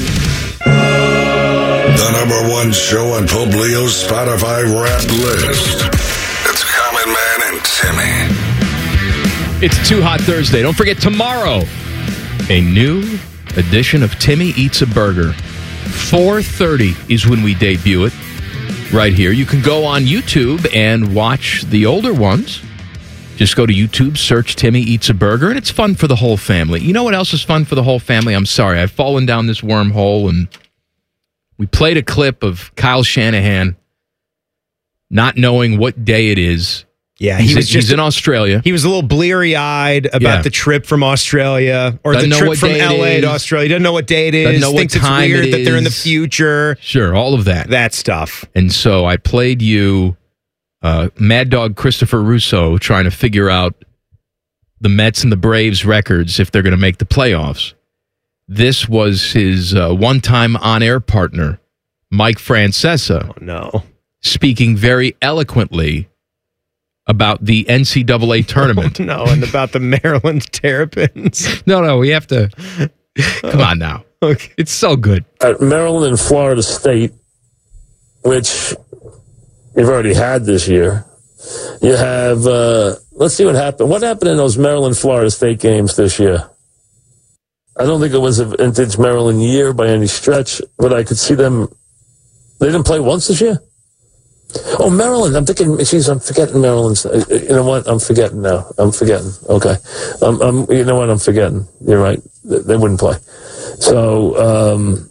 Speaker 18: The number one show on Pope Leo's Spotify rap list. It's Common Man and Timmy.
Speaker 4: It's Too Hot Thursday. Don't forget tomorrow, a new edition of Timmy Eats a Burger. four thirty is when we debut it right here. You can go on YouTube and watch the older ones. Just go to YouTube, search Timmy Eats a Burger, and it's fun for the whole family. You know what else is fun for the whole family? I'm sorry, I've fallen down this wormhole, and we played a clip of Kyle Shanahan not knowing what day it is.
Speaker 3: Yeah,
Speaker 4: he's,
Speaker 3: he was
Speaker 4: in,
Speaker 3: just
Speaker 4: he's in Australia.
Speaker 3: He was a little bleary-eyed about
Speaker 4: Yeah.
Speaker 3: the trip from Australia or
Speaker 4: Doesn't
Speaker 3: the
Speaker 4: know
Speaker 3: trip
Speaker 4: what
Speaker 3: from
Speaker 4: day it
Speaker 3: L A to
Speaker 4: is.
Speaker 3: Australia. He doesn't know what day it is.
Speaker 4: Doesn't know what
Speaker 3: Thinks
Speaker 4: time
Speaker 3: it's weird
Speaker 4: it
Speaker 3: that they're in the
Speaker 4: is.
Speaker 3: future.
Speaker 4: Sure, all of that.
Speaker 3: That stuff.
Speaker 4: And so I played you uh, Mad Dog Christopher Russo trying to figure out the Mets and the Braves records if they're going to make the playoffs. This was his uh, one-time on-air partner, Mike Francesa.
Speaker 3: Oh, no.
Speaker 4: Speaking very eloquently about the N C double A tournament.
Speaker 3: Oh, no, and about the Maryland Terrapins.
Speaker 4: No, no, we have to. Come on now.
Speaker 3: Okay.
Speaker 4: It's so good.
Speaker 2: At Maryland and Florida State, which you've already had this year, you have, uh, let's see what happened. What happened in those Maryland-Florida State games this year? I don't think it was a vintage Maryland year by any stretch, but I could see them. They didn't play once this year? Oh, Maryland. I'm thinking, geez, I'm forgetting Maryland. You know what? I'm forgetting now. I'm forgetting. Okay. Um, I'm, you know what? I'm forgetting. You're right. They wouldn't play. So, um,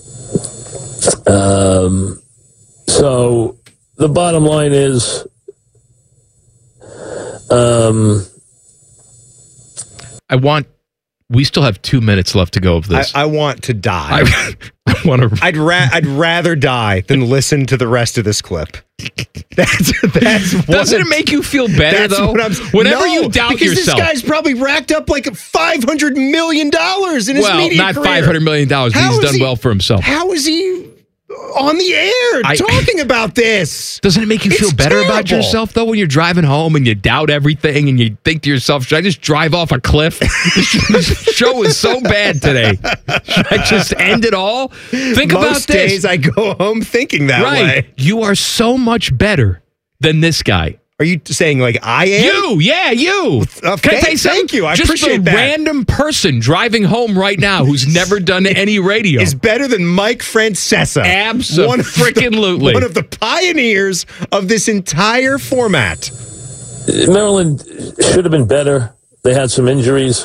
Speaker 2: um, so the bottom line is, um,
Speaker 4: I want. We still have two minutes left to go of this.
Speaker 3: I, I want to die.
Speaker 4: I, I want to.
Speaker 3: I'd ra- I'd rather die than listen to the rest of this clip. That's that's what,
Speaker 4: Doesn't it make you feel better
Speaker 3: that's
Speaker 4: though?
Speaker 3: What I'm,
Speaker 4: Whenever
Speaker 3: no,
Speaker 4: you doubt
Speaker 3: because
Speaker 4: yourself,
Speaker 3: this guy's probably racked up like five hundred million dollars in his
Speaker 4: well,
Speaker 3: media
Speaker 4: not
Speaker 3: career.
Speaker 4: five hundred million dollars. He's done
Speaker 3: he,
Speaker 4: well for himself.
Speaker 3: How is he on the air
Speaker 4: I,
Speaker 3: talking about this?
Speaker 4: Doesn't it make you
Speaker 3: It's
Speaker 4: feel better
Speaker 3: terrible.
Speaker 4: about yourself though when you're driving home and you doubt everything and you think to yourself, should I just drive off a cliff? This show is so bad today. Should I just end it all? Think
Speaker 3: Most
Speaker 4: about this.
Speaker 3: days I go home thinking that
Speaker 4: right.
Speaker 3: way.
Speaker 4: You are so much better than this guy.
Speaker 3: Are you saying like I am?
Speaker 4: You, yeah, you.
Speaker 3: Uh,
Speaker 4: Can
Speaker 3: thank,
Speaker 4: I tell you something?
Speaker 3: thank you. I
Speaker 4: Just
Speaker 3: appreciate
Speaker 4: a
Speaker 3: that.
Speaker 4: random person driving home right now who's never done any radio
Speaker 3: is better than Mike Francesa.
Speaker 4: Abso-freaking-lutely.
Speaker 3: One of the pioneers of this entire format.
Speaker 2: Maryland should have been better. They had some injuries.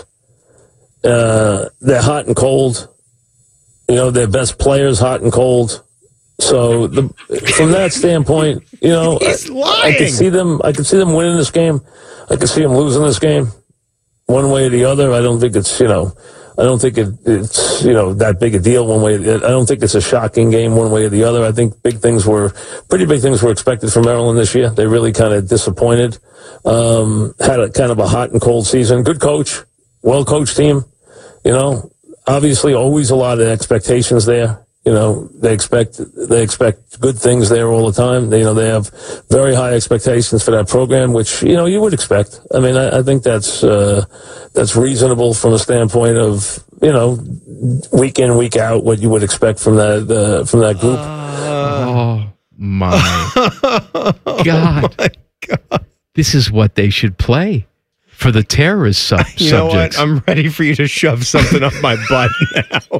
Speaker 2: Uh, they're hot and cold. You know, their best players hot and cold. So the, from that standpoint, you know,
Speaker 3: He's
Speaker 2: I,
Speaker 3: lying.
Speaker 2: I could see them. I could see them winning this game. I could see them losing this game, one way or the other. I don't think it's you know, I don't think it, it's you know that big a deal one way. I don't think it's a shocking game one way or the other. I think big things were pretty big things were expected from Maryland this year. They really kind of disappointed. Um, had a kind of a hot and cold season. Good coach, well coached team. You know, obviously always a lot of expectations there. You know, they expect they expect good things there all the time. They, you know, they have very high expectations for that program, which you know you would expect. I mean, I, I think that's uh, that's reasonable from a standpoint of you know week in week out what you would expect from that uh, from that group.
Speaker 4: Oh my God.
Speaker 3: Oh my God!
Speaker 4: This is what they should play for the terrorist sub-
Speaker 3: You know
Speaker 4: subjects.
Speaker 3: what? I'm ready for you to shove something up my butt now.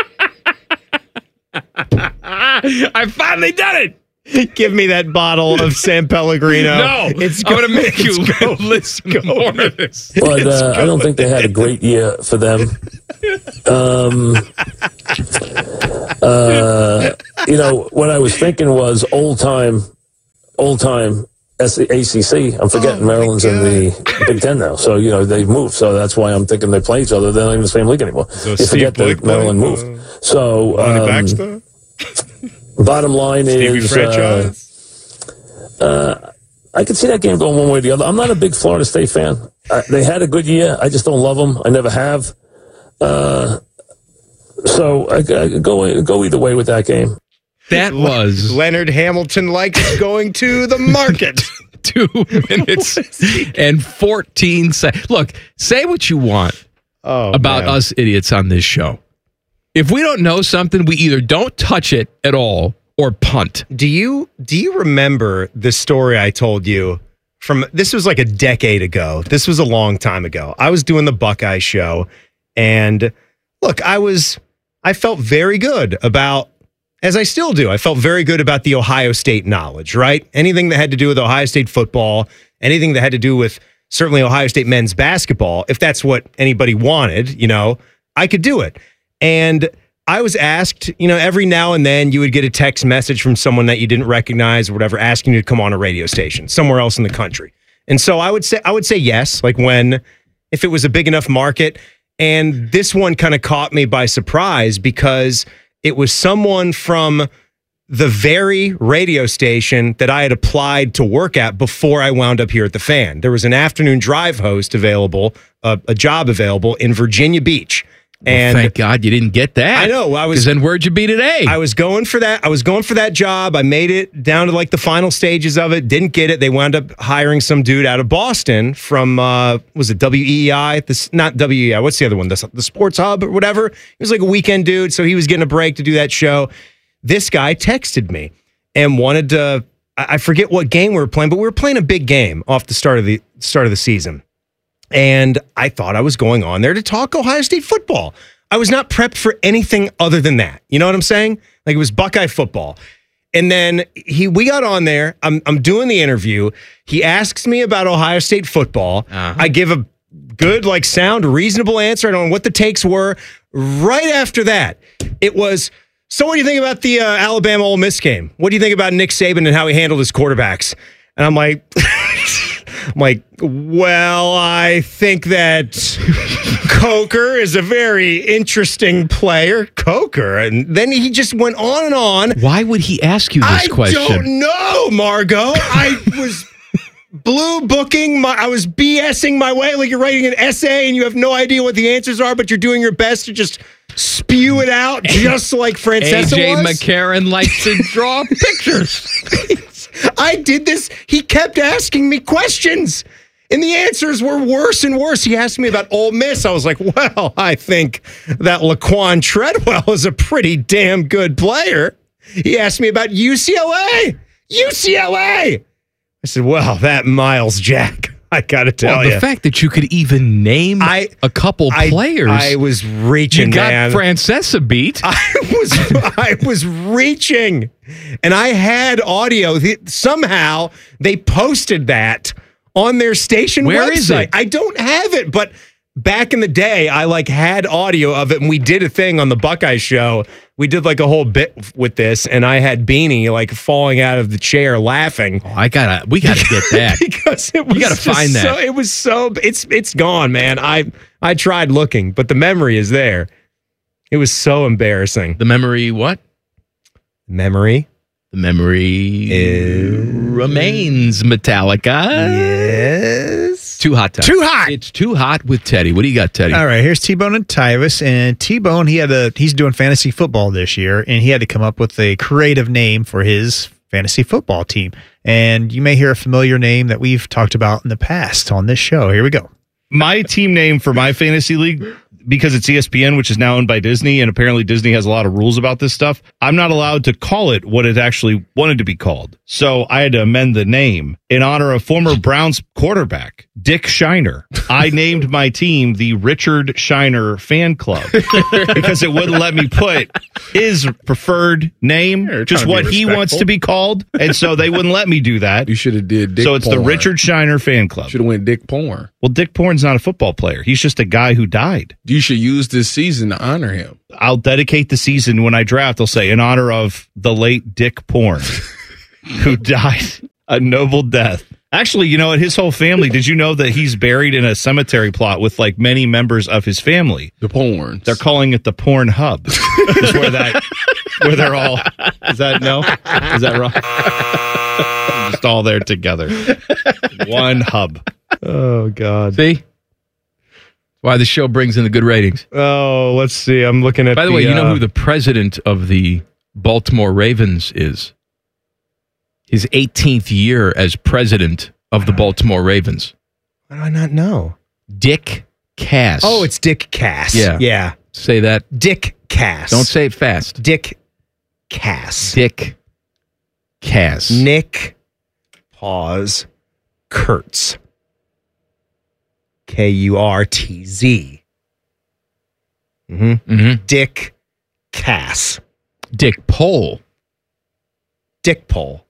Speaker 4: I finally done it.
Speaker 3: Give me that bottle of San Pellegrino.
Speaker 4: No,
Speaker 3: it's
Speaker 4: I'm going to make you
Speaker 3: it's go-
Speaker 4: listen
Speaker 3: go-
Speaker 4: more of this.
Speaker 2: But uh, I don't think they had a great year for them. Um, uh, you know, what I was thinking was old time, old time A C C. I'm forgetting
Speaker 3: Oh,
Speaker 2: Maryland's in the Big Ten now. So, you know, they've moved. So that's why I'm thinking they play each other. They're not in the same league anymore.
Speaker 3: So
Speaker 2: you
Speaker 3: Steve
Speaker 2: forget
Speaker 3: Blake
Speaker 2: that Maryland
Speaker 3: playing,
Speaker 2: moved.
Speaker 3: uh,
Speaker 2: So,
Speaker 3: Lonnie
Speaker 2: um,
Speaker 3: Baxter?
Speaker 2: bottom line
Speaker 3: Stevie
Speaker 2: is, uh,
Speaker 3: franchise?
Speaker 2: uh, I could see that game going one way or the other. I'm not a big Florida State fan. I, they had a good year. I just don't love them. I never have. Uh, so I, I go go either way with that game.
Speaker 4: That was
Speaker 3: Leonard Hamilton likes going to the market.
Speaker 4: two minutes and fourteen seconds. Look, say what you want
Speaker 3: oh,
Speaker 4: about
Speaker 3: man.
Speaker 4: us idiots on this show. If we don't know something, we either don't touch it at all or punt.
Speaker 3: Do you do you remember the story I told you from this was like a decade ago. This was a long time ago. I was doing the Buckeye show and look, I was I felt very good about as I still do. I felt very good about the Ohio State knowledge, right? Anything that had to do with Ohio State football, anything that had to do with certainly Ohio State men's basketball, if that's what anybody wanted, you know, I could do it. And I was asked, you know, every now and then you would get a text message from someone that you didn't recognize or whatever, asking you to come on a radio station somewhere else in the country. And so I would say, I would say yes, like when, if it was a big enough market. And this one kind of caught me by surprise because it was someone from the very radio station that I had applied to work at before I wound up here at the Fan. There was an afternoon drive host available, uh, a job available in Virginia Beach. And
Speaker 4: well, thank God you didn't get that.
Speaker 3: I know. I was.
Speaker 4: Because then where'd you be today?
Speaker 3: I was going for that. I was going for that job. I made it down to like the final stages of it. Didn't get it. They wound up hiring some dude out of Boston from uh, was it W E E I? This not W E E I. What's the other one? The, the Sports Hub or whatever. He was like a weekend dude, so he was getting a break to do that show. This guy texted me and wanted to. I forget what game we were playing, but we were playing a big game off the start of the start of the season. And I thought I was going on there to talk Ohio State football. I was not prepped for anything other than that. You know what I'm saying? Like it was Buckeye football. And then he, we got on there. I'm, I'm doing the interview. He asks me about Ohio State football. Uh-huh. I give a good, like, sound, reasonable answer. I don't know what the takes were. Right after that, it was, so what do you think about the uh, Alabama Ole Miss game? What do you think about Nick Saban and how he handled his quarterbacks? And I'm like, I'm like, well, I think that Coker is a very interesting player. Coker. And then he just went on and on.
Speaker 4: Why would he ask you this
Speaker 3: I
Speaker 4: question?
Speaker 3: I don't know, Margo. I was blue booking. My, I was BSing my way like you're writing an essay and you have no idea what the answers are, but you're doing your best to just spew it out just like Francesa
Speaker 4: A J
Speaker 3: was.
Speaker 4: McCarron likes to draw pictures.
Speaker 3: I did this. He kept asking me questions, and the answers were worse and worse. He asked me about Ole Miss. I was like, well, I think that Laquan Treadwell is a pretty damn good player. He asked me about U C L A. U C L A. I said, well, that Miles Jack, I got to tell
Speaker 4: well,
Speaker 3: you.
Speaker 4: The fact that you could even name I, a couple
Speaker 3: I,
Speaker 4: players.
Speaker 3: I was reaching,
Speaker 4: You got
Speaker 3: man.
Speaker 4: Francesa beat.
Speaker 3: I was I was reaching. And I had audio. Somehow they posted that on their station
Speaker 4: Where
Speaker 3: website.
Speaker 4: is it?
Speaker 3: I don't have it, but back in the day, I like had audio of it, and we did a thing on the Buckeye show. We did like a whole bit with this, and I had Beanie like falling out of the chair laughing.
Speaker 4: Oh, I gotta, we gotta get that
Speaker 3: because it was
Speaker 4: you gotta
Speaker 3: just
Speaker 4: find that.
Speaker 3: So, it was so it's it's gone, man. I I tried looking, but the memory is there. It was so embarrassing.
Speaker 4: The memory, what?
Speaker 3: Memory.
Speaker 4: The memory is... remains Metallica.
Speaker 3: Yes.
Speaker 4: Too hot time.
Speaker 3: Too hot.
Speaker 4: It's too hot with Teddy. What do you got, Teddy?
Speaker 19: All right, here's T-Bone and Tyvis. And T-Bone, he had a he's doing fantasy football this year, and he had to come up with a creative name for his fantasy football team. And you may hear a familiar name that we've talked about in the past on this show. Here we go.
Speaker 6: My team name for my fantasy league, because it's E S P N, which is now owned by Disney, and apparently Disney has a lot of rules about this stuff, I'm not allowed to call it what it actually wanted to be called. So I had to amend the name in honor of former Browns quarterback, Dick Shiner. I named my team the Richard Shiner Fan Club because it wouldn't let me put his preferred name,
Speaker 9: yeah,
Speaker 6: just what he wants to be called. And so they wouldn't let me do that.
Speaker 9: You should have did Dick
Speaker 6: So it's
Speaker 9: Porn.
Speaker 6: the Richard Shiner Fan Club.
Speaker 9: Should have went Dick Porn.
Speaker 6: Well, Dick Porn's not a football player. He's just a guy who died.
Speaker 9: You should use this season to honor him.
Speaker 6: I'll dedicate the season when I draft. I'll say in honor of the late Dick Porn, who died a noble death. Actually, you know what? His whole family, did you know that he's buried in a cemetery plot with like many members of his family?
Speaker 9: The Porns.
Speaker 6: They're calling it the Porn Hub. Is where that, where they're all, is that, no? Is that wrong? Just all there together. One hub.
Speaker 3: Oh, God.
Speaker 4: See? Why the show brings in the good ratings.
Speaker 3: Oh, let's see. I'm looking at
Speaker 4: By the,
Speaker 3: the
Speaker 4: way, you know
Speaker 3: uh,
Speaker 4: who the president of the Baltimore Ravens is? His eighteenth year as president of the Baltimore Ravens.
Speaker 3: How do I not know?
Speaker 4: Dick Cass.
Speaker 3: Oh, it's Dick Cass.
Speaker 4: Yeah.
Speaker 3: Yeah.
Speaker 4: Say that.
Speaker 3: Dick Cass.
Speaker 4: Don't say it fast.
Speaker 3: Dick Cass.
Speaker 4: Dick Cass.
Speaker 3: Nick, pause, Kurtz. K U R T Z. Mm-hmm.
Speaker 4: Mm-hmm.
Speaker 3: Dick Cass.
Speaker 4: Dick Pole.
Speaker 3: Dick Pole.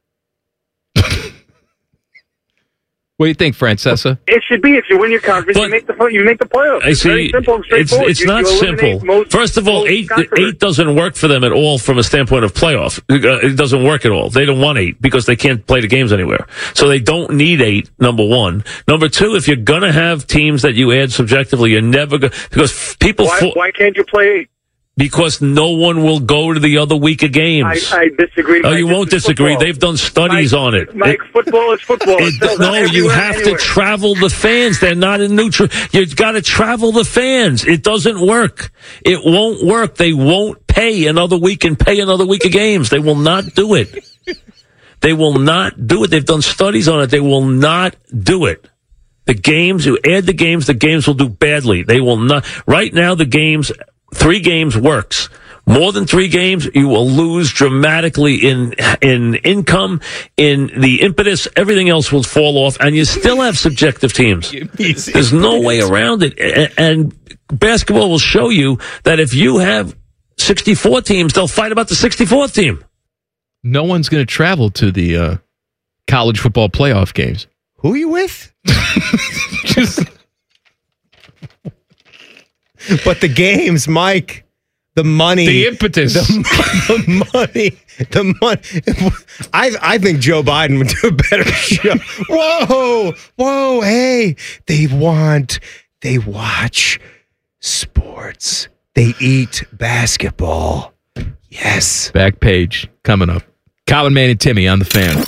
Speaker 4: What do you think, Francesa?
Speaker 10: It should be if you win your conference, you make the you make the playoffs.
Speaker 2: I
Speaker 10: It's
Speaker 2: see.
Speaker 10: very simple and
Speaker 2: It's,
Speaker 10: straightforward.
Speaker 2: it's
Speaker 10: You-
Speaker 2: not
Speaker 10: you eliminate
Speaker 2: simple.
Speaker 10: most-
Speaker 2: First of all,
Speaker 10: most
Speaker 2: eight
Speaker 10: controversy.
Speaker 2: eight doesn't work for them at all from a standpoint of playoff. Uh, It doesn't work at all. They don't want eight because they can't play the games anywhere. So they don't need eight, number one. Number two, if you're going to have teams that you add subjectively, you're never going to, because people...
Speaker 10: Why,
Speaker 2: fo-
Speaker 10: why can't you play?
Speaker 2: Because no one will go to the other week of games.
Speaker 10: I, I disagree.
Speaker 2: Oh,
Speaker 10: Mike.
Speaker 2: you
Speaker 10: This
Speaker 2: won't
Speaker 10: is
Speaker 2: disagree.
Speaker 10: football.
Speaker 2: They've done studies
Speaker 10: Mike,
Speaker 2: on it.
Speaker 10: Mike,
Speaker 2: it,
Speaker 10: football is football.
Speaker 2: it-
Speaker 10: It sells
Speaker 2: no,
Speaker 10: out
Speaker 2: you
Speaker 10: everywhere,
Speaker 2: have
Speaker 10: anywhere.
Speaker 2: to travel the fans. They're not in neutral. You've got to travel the fans. It doesn't work. It won't work. They won't pay another week and pay another week of games. They will not do it. They will not do it. They've done studies on it. They will not do it. The games, you add the games, the games will do badly. They will not. Right now, the games, three games works. More than three games, you will lose dramatically in in income, in the impetus. Everything else will fall off, and you still have subjective teams. There's no way around it. A- And basketball will show you that if you have sixty-four teams, they'll fight about the sixty-fourth team.
Speaker 4: No one's going to travel to the uh, college football playoff games.
Speaker 3: Who are you with?
Speaker 4: Just
Speaker 3: But the games, Mike, the money,
Speaker 4: the impetus,
Speaker 3: the, the money, the money. I I think Joe Biden would do a better show. Whoa, whoa, hey, they want, they watch sports, they eat basketball. Yes.
Speaker 4: Back page coming up. Common Man and Timmy on the Fan.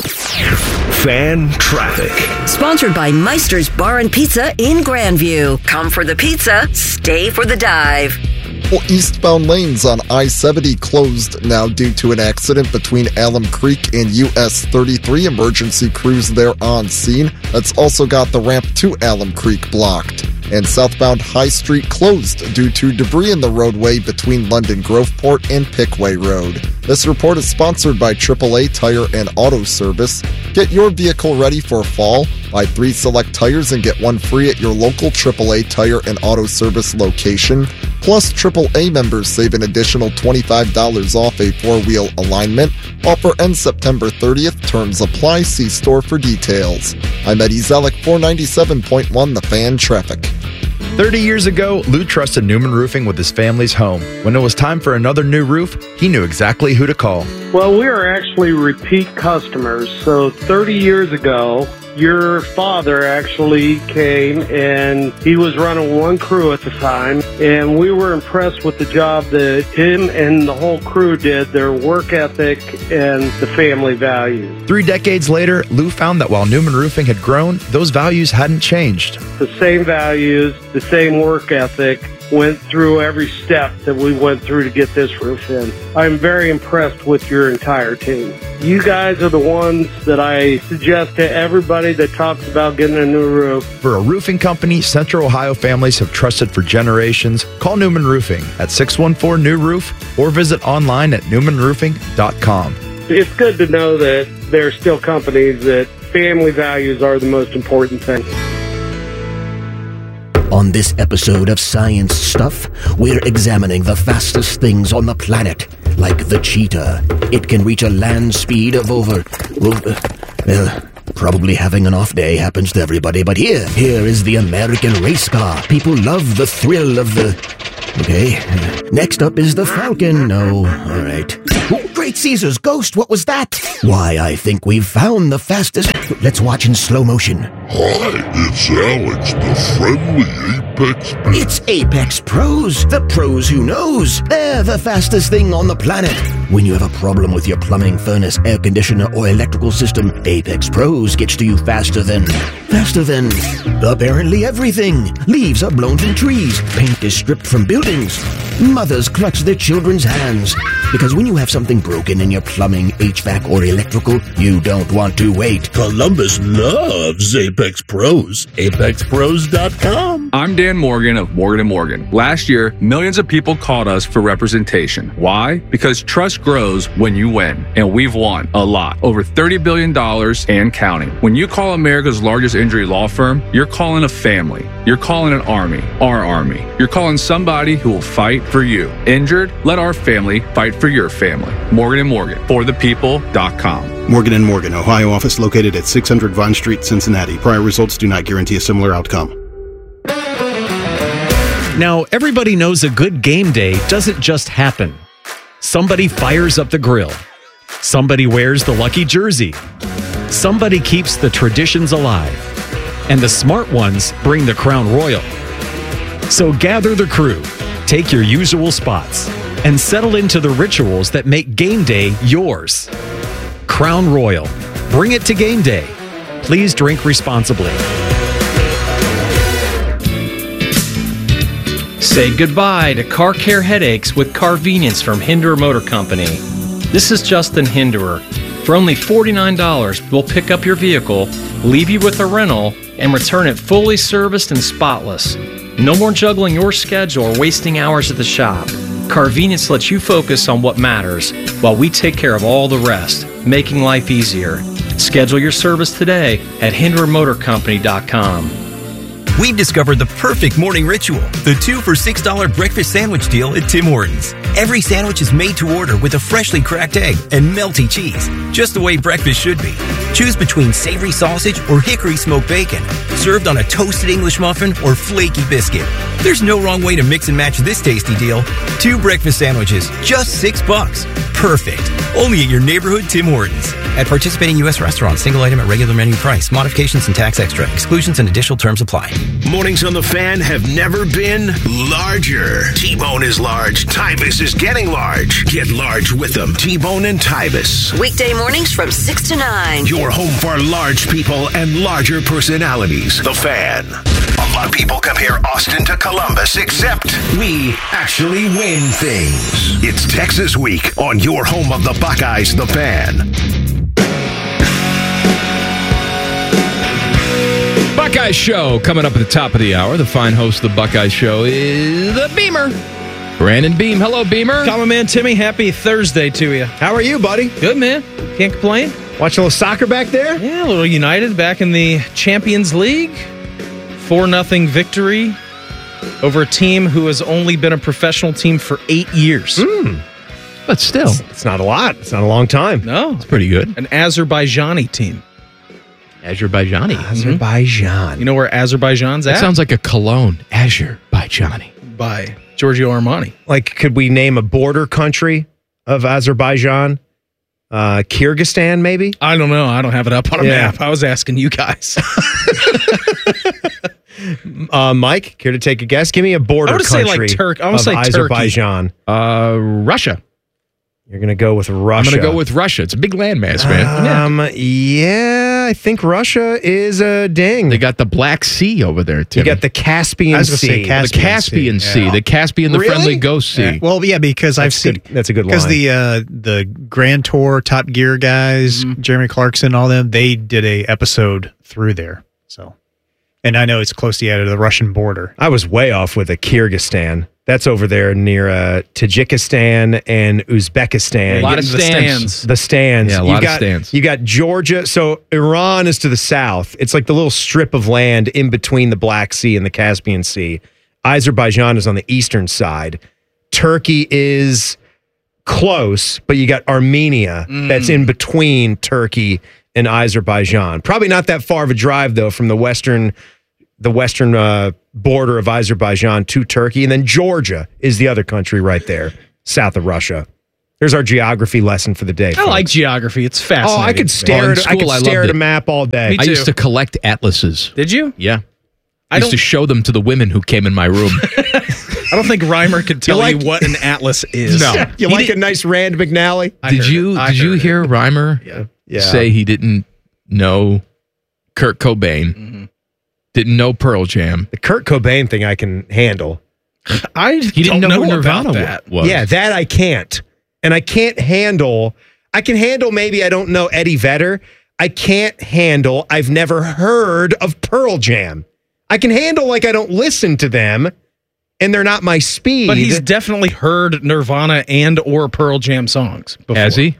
Speaker 1: Fan traffic.
Speaker 7: Sponsored by Meister's Bar and Pizza in Grandview. Come for the pizza, stay for the dive.
Speaker 8: Well, eastbound lanes on I seventy closed now due to an accident between Alum Creek and U S thirty-three. Emergency crews there on scene. That's also got the ramp to Alum Creek blocked. And southbound High Street closed due to debris in the roadway between London Groveport and Pickway Road. This report is sponsored by triple A Tire and Auto Service. Get your vehicle ready for fall. Buy three select tires and get one free at your local triple A Tire and Auto Service location. Plus, triple A members save an additional twenty-five dollars off a four-wheel alignment. Offer ends September thirtieth. Terms apply. See store for details. I'm Eddie Zellick, four ninety-seven point one The Fan Traffic.
Speaker 11: thirty years ago, Lou trusted Newman Roofing with his family's home. When it was time for another new roof, he knew exactly who to call.
Speaker 13: Well, we are actually repeat customers. So thirty years ago, your father actually came and he was running one crew at the time, and we were impressed with the job that him and the whole crew did, their work ethic and the family values.
Speaker 11: Three decades later, Lou found that while Newman Roofing had grown, those values hadn't changed.
Speaker 13: The same values, the same work ethic, went through every step that we went through to get this roof in. I'm very impressed with your entire team. You guys are the ones that I suggest to everybody that talks about getting a new roof.
Speaker 11: For a roofing company Central Ohio families have trusted for generations, call Newman Roofing at six one four new roof or visit online at newman roofing dot com.
Speaker 13: It's good to know that there are still companies that family values are the most important thing.
Speaker 14: On this episode of Science Stuff, we're examining the fastest things on the planet, like the cheetah. It can reach a land speed of over, over well, probably having an off day happens to everybody, but here, here is the American race car. People love the thrill of the... Okay, next up is the Falcon. No, all right. Oh, Great Caesar's ghost, what was that? Why, I think we've found the fastest... Let's watch in slow motion.
Speaker 18: Hi, it's Alex, the friendly Apex Pro.
Speaker 14: It's Apex Pros, the pros who knows. They're the fastest thing on the planet. When you have a problem with your plumbing, furnace, air conditioner, or electrical system, Apex Pros gets to you faster than... Faster than... apparently everything. Leaves are blown from trees. Paint is stripped from buildings. Mothers clutch their children's hands. Because when you have something broken in your plumbing, H V A C, or electrical, you don't want to wait.
Speaker 24: Columbus loves Apex Pros. apex pros dot com.
Speaker 25: I'm Dan Morgan of Morgan and Morgan. Last year, millions of people called us for representation. Why? Because trust grows when you win, and we've won a lot. Over thirty billion dollars and counting. When you call America's largest injury law firm, you're calling a family. You're calling an army, our army. You're calling somebody who will fight for you. Injured? Let our family fight for your family. Morgan and Morgan, for the people dot com.
Speaker 26: Morgan and Morgan, Ohio office located at six hundred Vine Street, Cincinnati. Prior results do not guarantee a similar outcome.
Speaker 12: Now, everybody knows a good game day doesn't just happen. Somebody fires up the grill. Somebody wears the lucky jersey. Somebody keeps the traditions alive. And the smart ones bring the crown royal. So gather the crew. Take your usual spots. and settle into the rituals that make game day yours. Crown Royal. Bring it to game day. Please drink responsibly.
Speaker 5: Say goodbye to car care headaches with Carvenience from Hinderer Motor Company. This is Justin Hinderer. For only forty-nine dollars, we'll pick up your vehicle, leave you with a rental, and return it fully serviced and spotless. No more juggling your schedule or wasting hours at the shop. Carvenience lets you focus on what matters while we take care of all the rest, making life easier. Schedule your service today at hinderer motor company dot com.
Speaker 15: We've discovered the perfect morning ritual, the two for six dollars breakfast sandwich deal at Tim Hortons. Every sandwich is made to order with a freshly cracked egg and melty cheese, just the way breakfast should be. Choose between savory sausage or hickory smoked bacon, served on a toasted English muffin or flaky biscuit. There's no wrong way to mix and match this tasty deal. Two breakfast sandwiches, just six bucks. Perfect. Only at your neighborhood Tim Hortons. At participating U S restaurants, single item at regular menu price. Modifications and tax extra. Exclusions and additional terms apply.
Speaker 1: Mornings on the Fan have never been larger. T-Bone is large. Tybus is getting large. Get large with them. T-Bone and Tybus.
Speaker 7: Weekday mornings from six to nine.
Speaker 1: Your home for large people and larger personalities. The Fan. A lot of people compare Austin to Columbus, except we actually win things. It's Texas Week on your home of the Buckeyes, The Fan.
Speaker 4: Buckeyes Show coming up at the top of the hour. The fine host of the Buckeyes Show is the Beamer. Brandon Beam. Hello, Beamer.
Speaker 5: Common Man Timmy, happy Thursday to you.
Speaker 3: How are you, buddy?
Speaker 5: Good, man. Can't complain.
Speaker 3: Watch a little soccer back there?
Speaker 5: Yeah, a little United back in the Champions League. four nothing victory over a team who has only been a professional team for eight years.
Speaker 3: Mm.
Speaker 4: But still.
Speaker 3: It's, it's not a lot. It's not a long time.
Speaker 5: No.
Speaker 4: It's pretty good.
Speaker 5: An Azerbaijani team.
Speaker 4: Azerbaijani.
Speaker 3: Azerbaijan.
Speaker 5: You know where Azerbaijan's
Speaker 4: That
Speaker 5: at?
Speaker 4: sounds like a cologne. Azerbaijan.
Speaker 5: By Giorgio Armani.
Speaker 3: Like, could we name a border country of Azerbaijan? Uh, Kyrgyzstan, maybe?
Speaker 5: I don't know. I don't have it up on a
Speaker 3: Yeah.
Speaker 5: map. I was asking you guys.
Speaker 3: uh, Mike, care to take a guess? Give me a border
Speaker 5: I would say
Speaker 3: country
Speaker 5: like Turk. I would
Speaker 3: of
Speaker 5: say
Speaker 3: Azerbaijan.
Speaker 4: Uh, Russia.
Speaker 3: You're going to go with Russia.
Speaker 4: I'm going to go with Russia. It's a big landmass, man.
Speaker 3: Um, yeah, I think Russia is a ding.
Speaker 4: They got the Black Sea over there, too.
Speaker 3: You got the Caspian
Speaker 19: I was gonna say
Speaker 3: Sea.
Speaker 19: Caspian
Speaker 4: the Caspian
Speaker 19: Sea,
Speaker 4: Sea.
Speaker 19: yeah.
Speaker 4: The Caspian, the
Speaker 3: Really?
Speaker 4: friendly ghost sea.
Speaker 19: Yeah. Well, yeah, because I've
Speaker 3: That's
Speaker 19: seen
Speaker 3: good. That's a good
Speaker 19: because
Speaker 3: line.
Speaker 19: the uh, the Grand Tour, Top Gear guys,
Speaker 3: Mm-hmm.
Speaker 19: Jeremy Clarkson, all them, they did a episode through there. So, and I know it's close to, yeah, to the Russian border.
Speaker 3: I was way off with a Kyrgyzstan. That's over there near uh, Tajikistan and Uzbekistan.
Speaker 4: A lot of
Speaker 5: Getting the
Speaker 4: stands.
Speaker 5: stands.
Speaker 3: The stands.
Speaker 4: Yeah, a
Speaker 3: you
Speaker 4: lot of
Speaker 3: got,
Speaker 4: stands.
Speaker 3: You got Georgia. So Iran is to the south. It's like the little strip of land in between the Black Sea and the Caspian Sea. Azerbaijan is on the eastern side. Turkey is close, but you got Armenia that's in between Turkey and Azerbaijan. Probably not that far of a drive, though, from the western the western uh, border of Azerbaijan to Turkey. And then Georgia is the other country right there, south of Russia. There's our geography lesson for the day.
Speaker 5: I
Speaker 3: folks.
Speaker 5: like geography. It's
Speaker 3: Oh,
Speaker 5: fascinating.
Speaker 3: I could stare
Speaker 4: Oh, in
Speaker 3: at, I
Speaker 4: school,
Speaker 3: could
Speaker 4: I
Speaker 3: stare
Speaker 4: loved
Speaker 3: at a
Speaker 4: it.
Speaker 3: map all day.
Speaker 5: Me
Speaker 4: I used
Speaker 5: too.
Speaker 4: to collect atlases.
Speaker 5: Did you?
Speaker 4: Yeah.
Speaker 5: I
Speaker 4: I used
Speaker 5: don't,
Speaker 4: to show them to the women who came in my room.
Speaker 5: I don't think Reimer could tell you,
Speaker 3: like-
Speaker 5: what an atlas is.
Speaker 4: No.
Speaker 3: You
Speaker 4: He
Speaker 3: like
Speaker 4: did-
Speaker 3: a nice Rand McNally?
Speaker 5: I
Speaker 4: did
Speaker 5: heard
Speaker 4: you
Speaker 5: it. I
Speaker 4: did you
Speaker 5: heard it.
Speaker 4: hear Reimer
Speaker 5: Yeah.
Speaker 3: Yeah.
Speaker 4: say he didn't know Kurt Cobain,
Speaker 5: Mm-hmm.
Speaker 4: didn't know Pearl Jam?
Speaker 3: The Kurt Cobain thing I can handle.
Speaker 5: I
Speaker 4: He didn't
Speaker 5: don't
Speaker 4: know, who
Speaker 5: about
Speaker 4: Nirvana
Speaker 5: that.
Speaker 4: was.
Speaker 3: Yeah, that I can't. And I can't handle, I can handle maybe I don't know Eddie Vedder. I can't handle, I've never heard of Pearl Jam. I can handle like I don't listen to them and they're not my speed.
Speaker 5: But he's definitely heard Nirvana and or Pearl Jam songs before.
Speaker 4: Has he?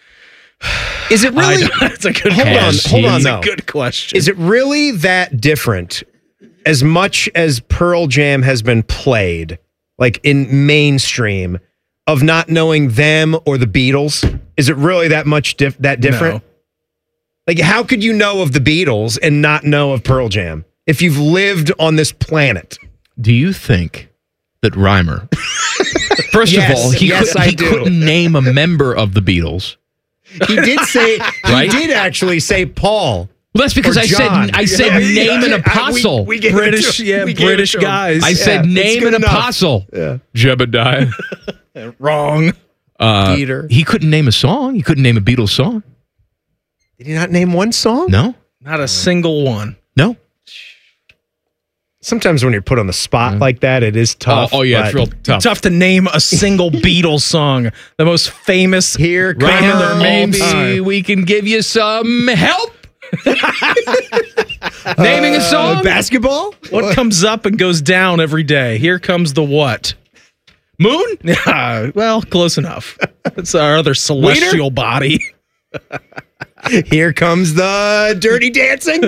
Speaker 3: Is it really?
Speaker 5: I don't- That's a good
Speaker 3: Hold on,
Speaker 5: question.
Speaker 3: hold on,
Speaker 5: That's
Speaker 3: though.
Speaker 5: a good question.
Speaker 3: Is it really that different as much as Pearl Jam has been played, like in mainstream, of not knowing them or the Beatles? Is it really that much dif- that different?
Speaker 5: No.
Speaker 3: Like, how could you know of the Beatles and not know of Pearl Jam if you've lived on this planet?
Speaker 4: Do you think that Reimer, first
Speaker 3: Yes,
Speaker 4: of all, he,
Speaker 3: yes,
Speaker 4: could,
Speaker 3: I
Speaker 4: he
Speaker 3: do.
Speaker 4: couldn't name a member of the Beatles?
Speaker 3: He did say,
Speaker 4: Right?
Speaker 3: he did actually say Paul.
Speaker 4: Well, that's because
Speaker 3: Or
Speaker 4: I said
Speaker 3: John.
Speaker 4: I said
Speaker 3: Yeah, yeah,
Speaker 4: name an
Speaker 3: yeah. I- we-
Speaker 4: apostle.
Speaker 3: we gave it to
Speaker 5: British,
Speaker 3: him.
Speaker 5: yeah,
Speaker 3: We gave it
Speaker 5: British
Speaker 3: to him.
Speaker 5: guys.
Speaker 4: I said
Speaker 3: Yeah, it's
Speaker 4: name
Speaker 3: good
Speaker 4: an
Speaker 3: enough.
Speaker 4: apostle.
Speaker 3: Yeah.
Speaker 4: Jebediah.
Speaker 16: Wrong.
Speaker 4: Uh,
Speaker 3: Peter.
Speaker 4: He couldn't name a song. He couldn't name a Beatles song.
Speaker 3: Did he not name one song?
Speaker 4: No.
Speaker 16: Not a single one.
Speaker 4: No.
Speaker 3: Sometimes when you're put on the spot like that, it is tough.
Speaker 4: Oh, oh, yeah, it's
Speaker 3: but-
Speaker 4: real tough.
Speaker 16: Tough to name a single Beatles song. The most famous
Speaker 3: Here
Speaker 4: Right
Speaker 16: band
Speaker 4: now,
Speaker 16: of all
Speaker 4: maybe
Speaker 16: time.
Speaker 4: we can give you some help. Naming a song?
Speaker 3: Uh, basketball?
Speaker 16: What comes up and goes down every day? Here comes the what?
Speaker 4: Moon?
Speaker 16: Yeah, well, close enough. It's our other celestial body.
Speaker 3: Here comes the Dirty Dancing.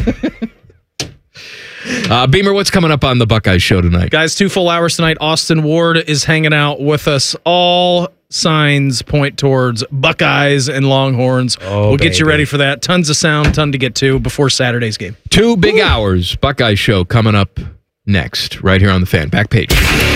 Speaker 4: Uh, Beamer, what's coming up on the Buckeyes show tonight?
Speaker 16: Guys, two full hours tonight. Austin Ward is hanging out with us. All signs point towards Buckeyes and Longhorns.
Speaker 3: Oh,
Speaker 16: we'll get you
Speaker 3: baby.
Speaker 16: ready for that. Tons of sound, ton to get to before Saturday's game.
Speaker 4: Two big hours. Buckeyes show coming up next, right here on the Fan. Back page.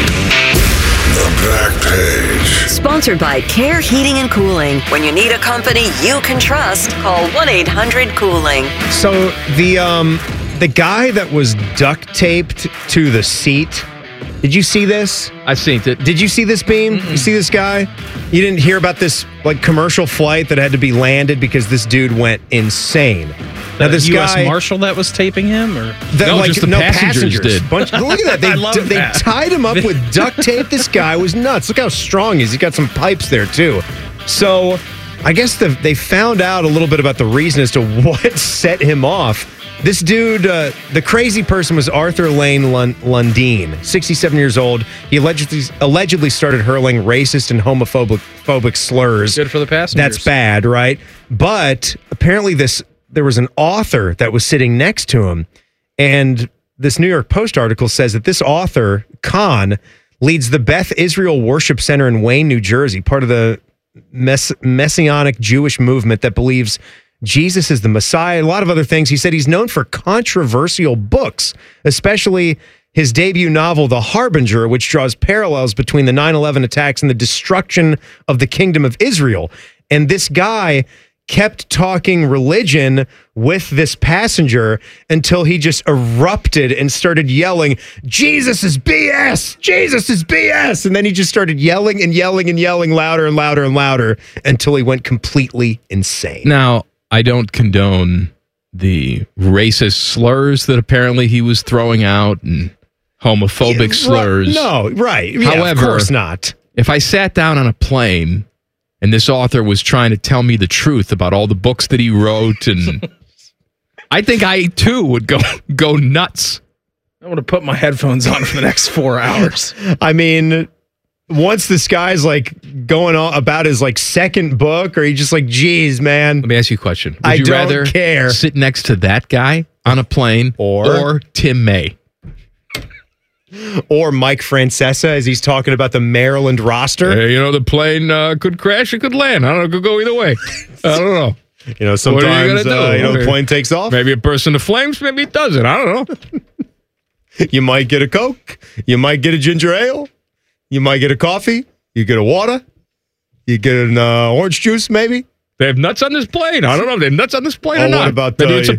Speaker 18: The back page.
Speaker 7: Sponsored by Care Heating and Cooling. When you need a company you can trust, call one eight hundred cooling.
Speaker 3: So the um the guy that was duct taped to the seat. Did you see this?
Speaker 4: I seen it.
Speaker 3: Did you see this, Beam? You see this guy? You didn't hear about this like commercial flight that had to be landed because this dude went insane. Now
Speaker 16: The
Speaker 3: this
Speaker 16: U S
Speaker 3: guy,
Speaker 16: Marshal that was taping him, or
Speaker 3: that,
Speaker 4: No,
Speaker 3: like,
Speaker 4: just the
Speaker 3: no
Speaker 4: passengers did.
Speaker 3: Bunch, look at that. They,
Speaker 16: I love
Speaker 3: d- they
Speaker 16: that.
Speaker 3: tied him up with duct tape. This guy was nuts. Look how strong he is. He's got some pipes there, too. So I guess the, they found out a little bit about the reason as to what set him off. This dude, uh, the crazy person was Arthur Lane Lund- Lundeen, sixty-seven years old. He allegedly allegedly started hurling racist and homophobic phobic slurs.
Speaker 16: good for the passengers.
Speaker 3: That's bad, right? But apparently this there was an author that was sitting next to him, and this New York Post article says that this author, Khan, leads the Beth Israel Worship Center in Wayne, New Jersey, part of the mess- Messianic Jewish movement that believes Jesus is the Messiah, a lot of other things. He said he's known for controversial books, especially his debut novel, The Harbinger, which draws parallels between the nine eleven attacks and the destruction of the Kingdom of Israel. And this guy kept talking religion with this passenger until he just erupted and started yelling, Jesus is B S! Jesus is B S! And then he just started yelling and yelling and yelling louder and louder and louder until he went completely insane.
Speaker 4: Now, I don't condone the racist slurs that apparently he was throwing out and homophobic
Speaker 3: Yeah,
Speaker 4: slurs.
Speaker 3: right. No, right. Yeah,
Speaker 4: However,
Speaker 3: of course not.
Speaker 4: If I sat down on a plane and this author was trying to tell me the truth about all the books that he wrote, and I think I too would go go nuts.
Speaker 16: I want to put my headphones on for the next four hours.
Speaker 3: I mean, once this guy's like going on about his like second book, or he just like, geez, man.
Speaker 4: Let me ask you a question. Would
Speaker 3: I
Speaker 4: you
Speaker 3: don't
Speaker 4: rather
Speaker 3: care.
Speaker 4: sit next to that guy on a plane
Speaker 3: Or-
Speaker 4: or Tim May?
Speaker 3: Or Mike Francesa as he's talking about the Maryland roster.
Speaker 4: Hey, you know, the plane uh, could crash, it could land. I don't know, it could go either way. I don't know.
Speaker 3: You know,
Speaker 4: What are
Speaker 3: sometimes
Speaker 4: you gonna
Speaker 3: uh,
Speaker 4: do?
Speaker 3: you know the plane takes off.
Speaker 4: Maybe it bursts into flames, maybe it doesn't. I don't know.
Speaker 3: You might get a Coke. You might get a ginger ale. You might get a coffee. You get a water. You get an uh, orange juice, maybe.
Speaker 4: They have nuts on this plane. I don't know if they have nuts on this plane
Speaker 3: Oh,
Speaker 4: or not.
Speaker 3: what about
Speaker 4: maybe
Speaker 3: uh,
Speaker 4: it's a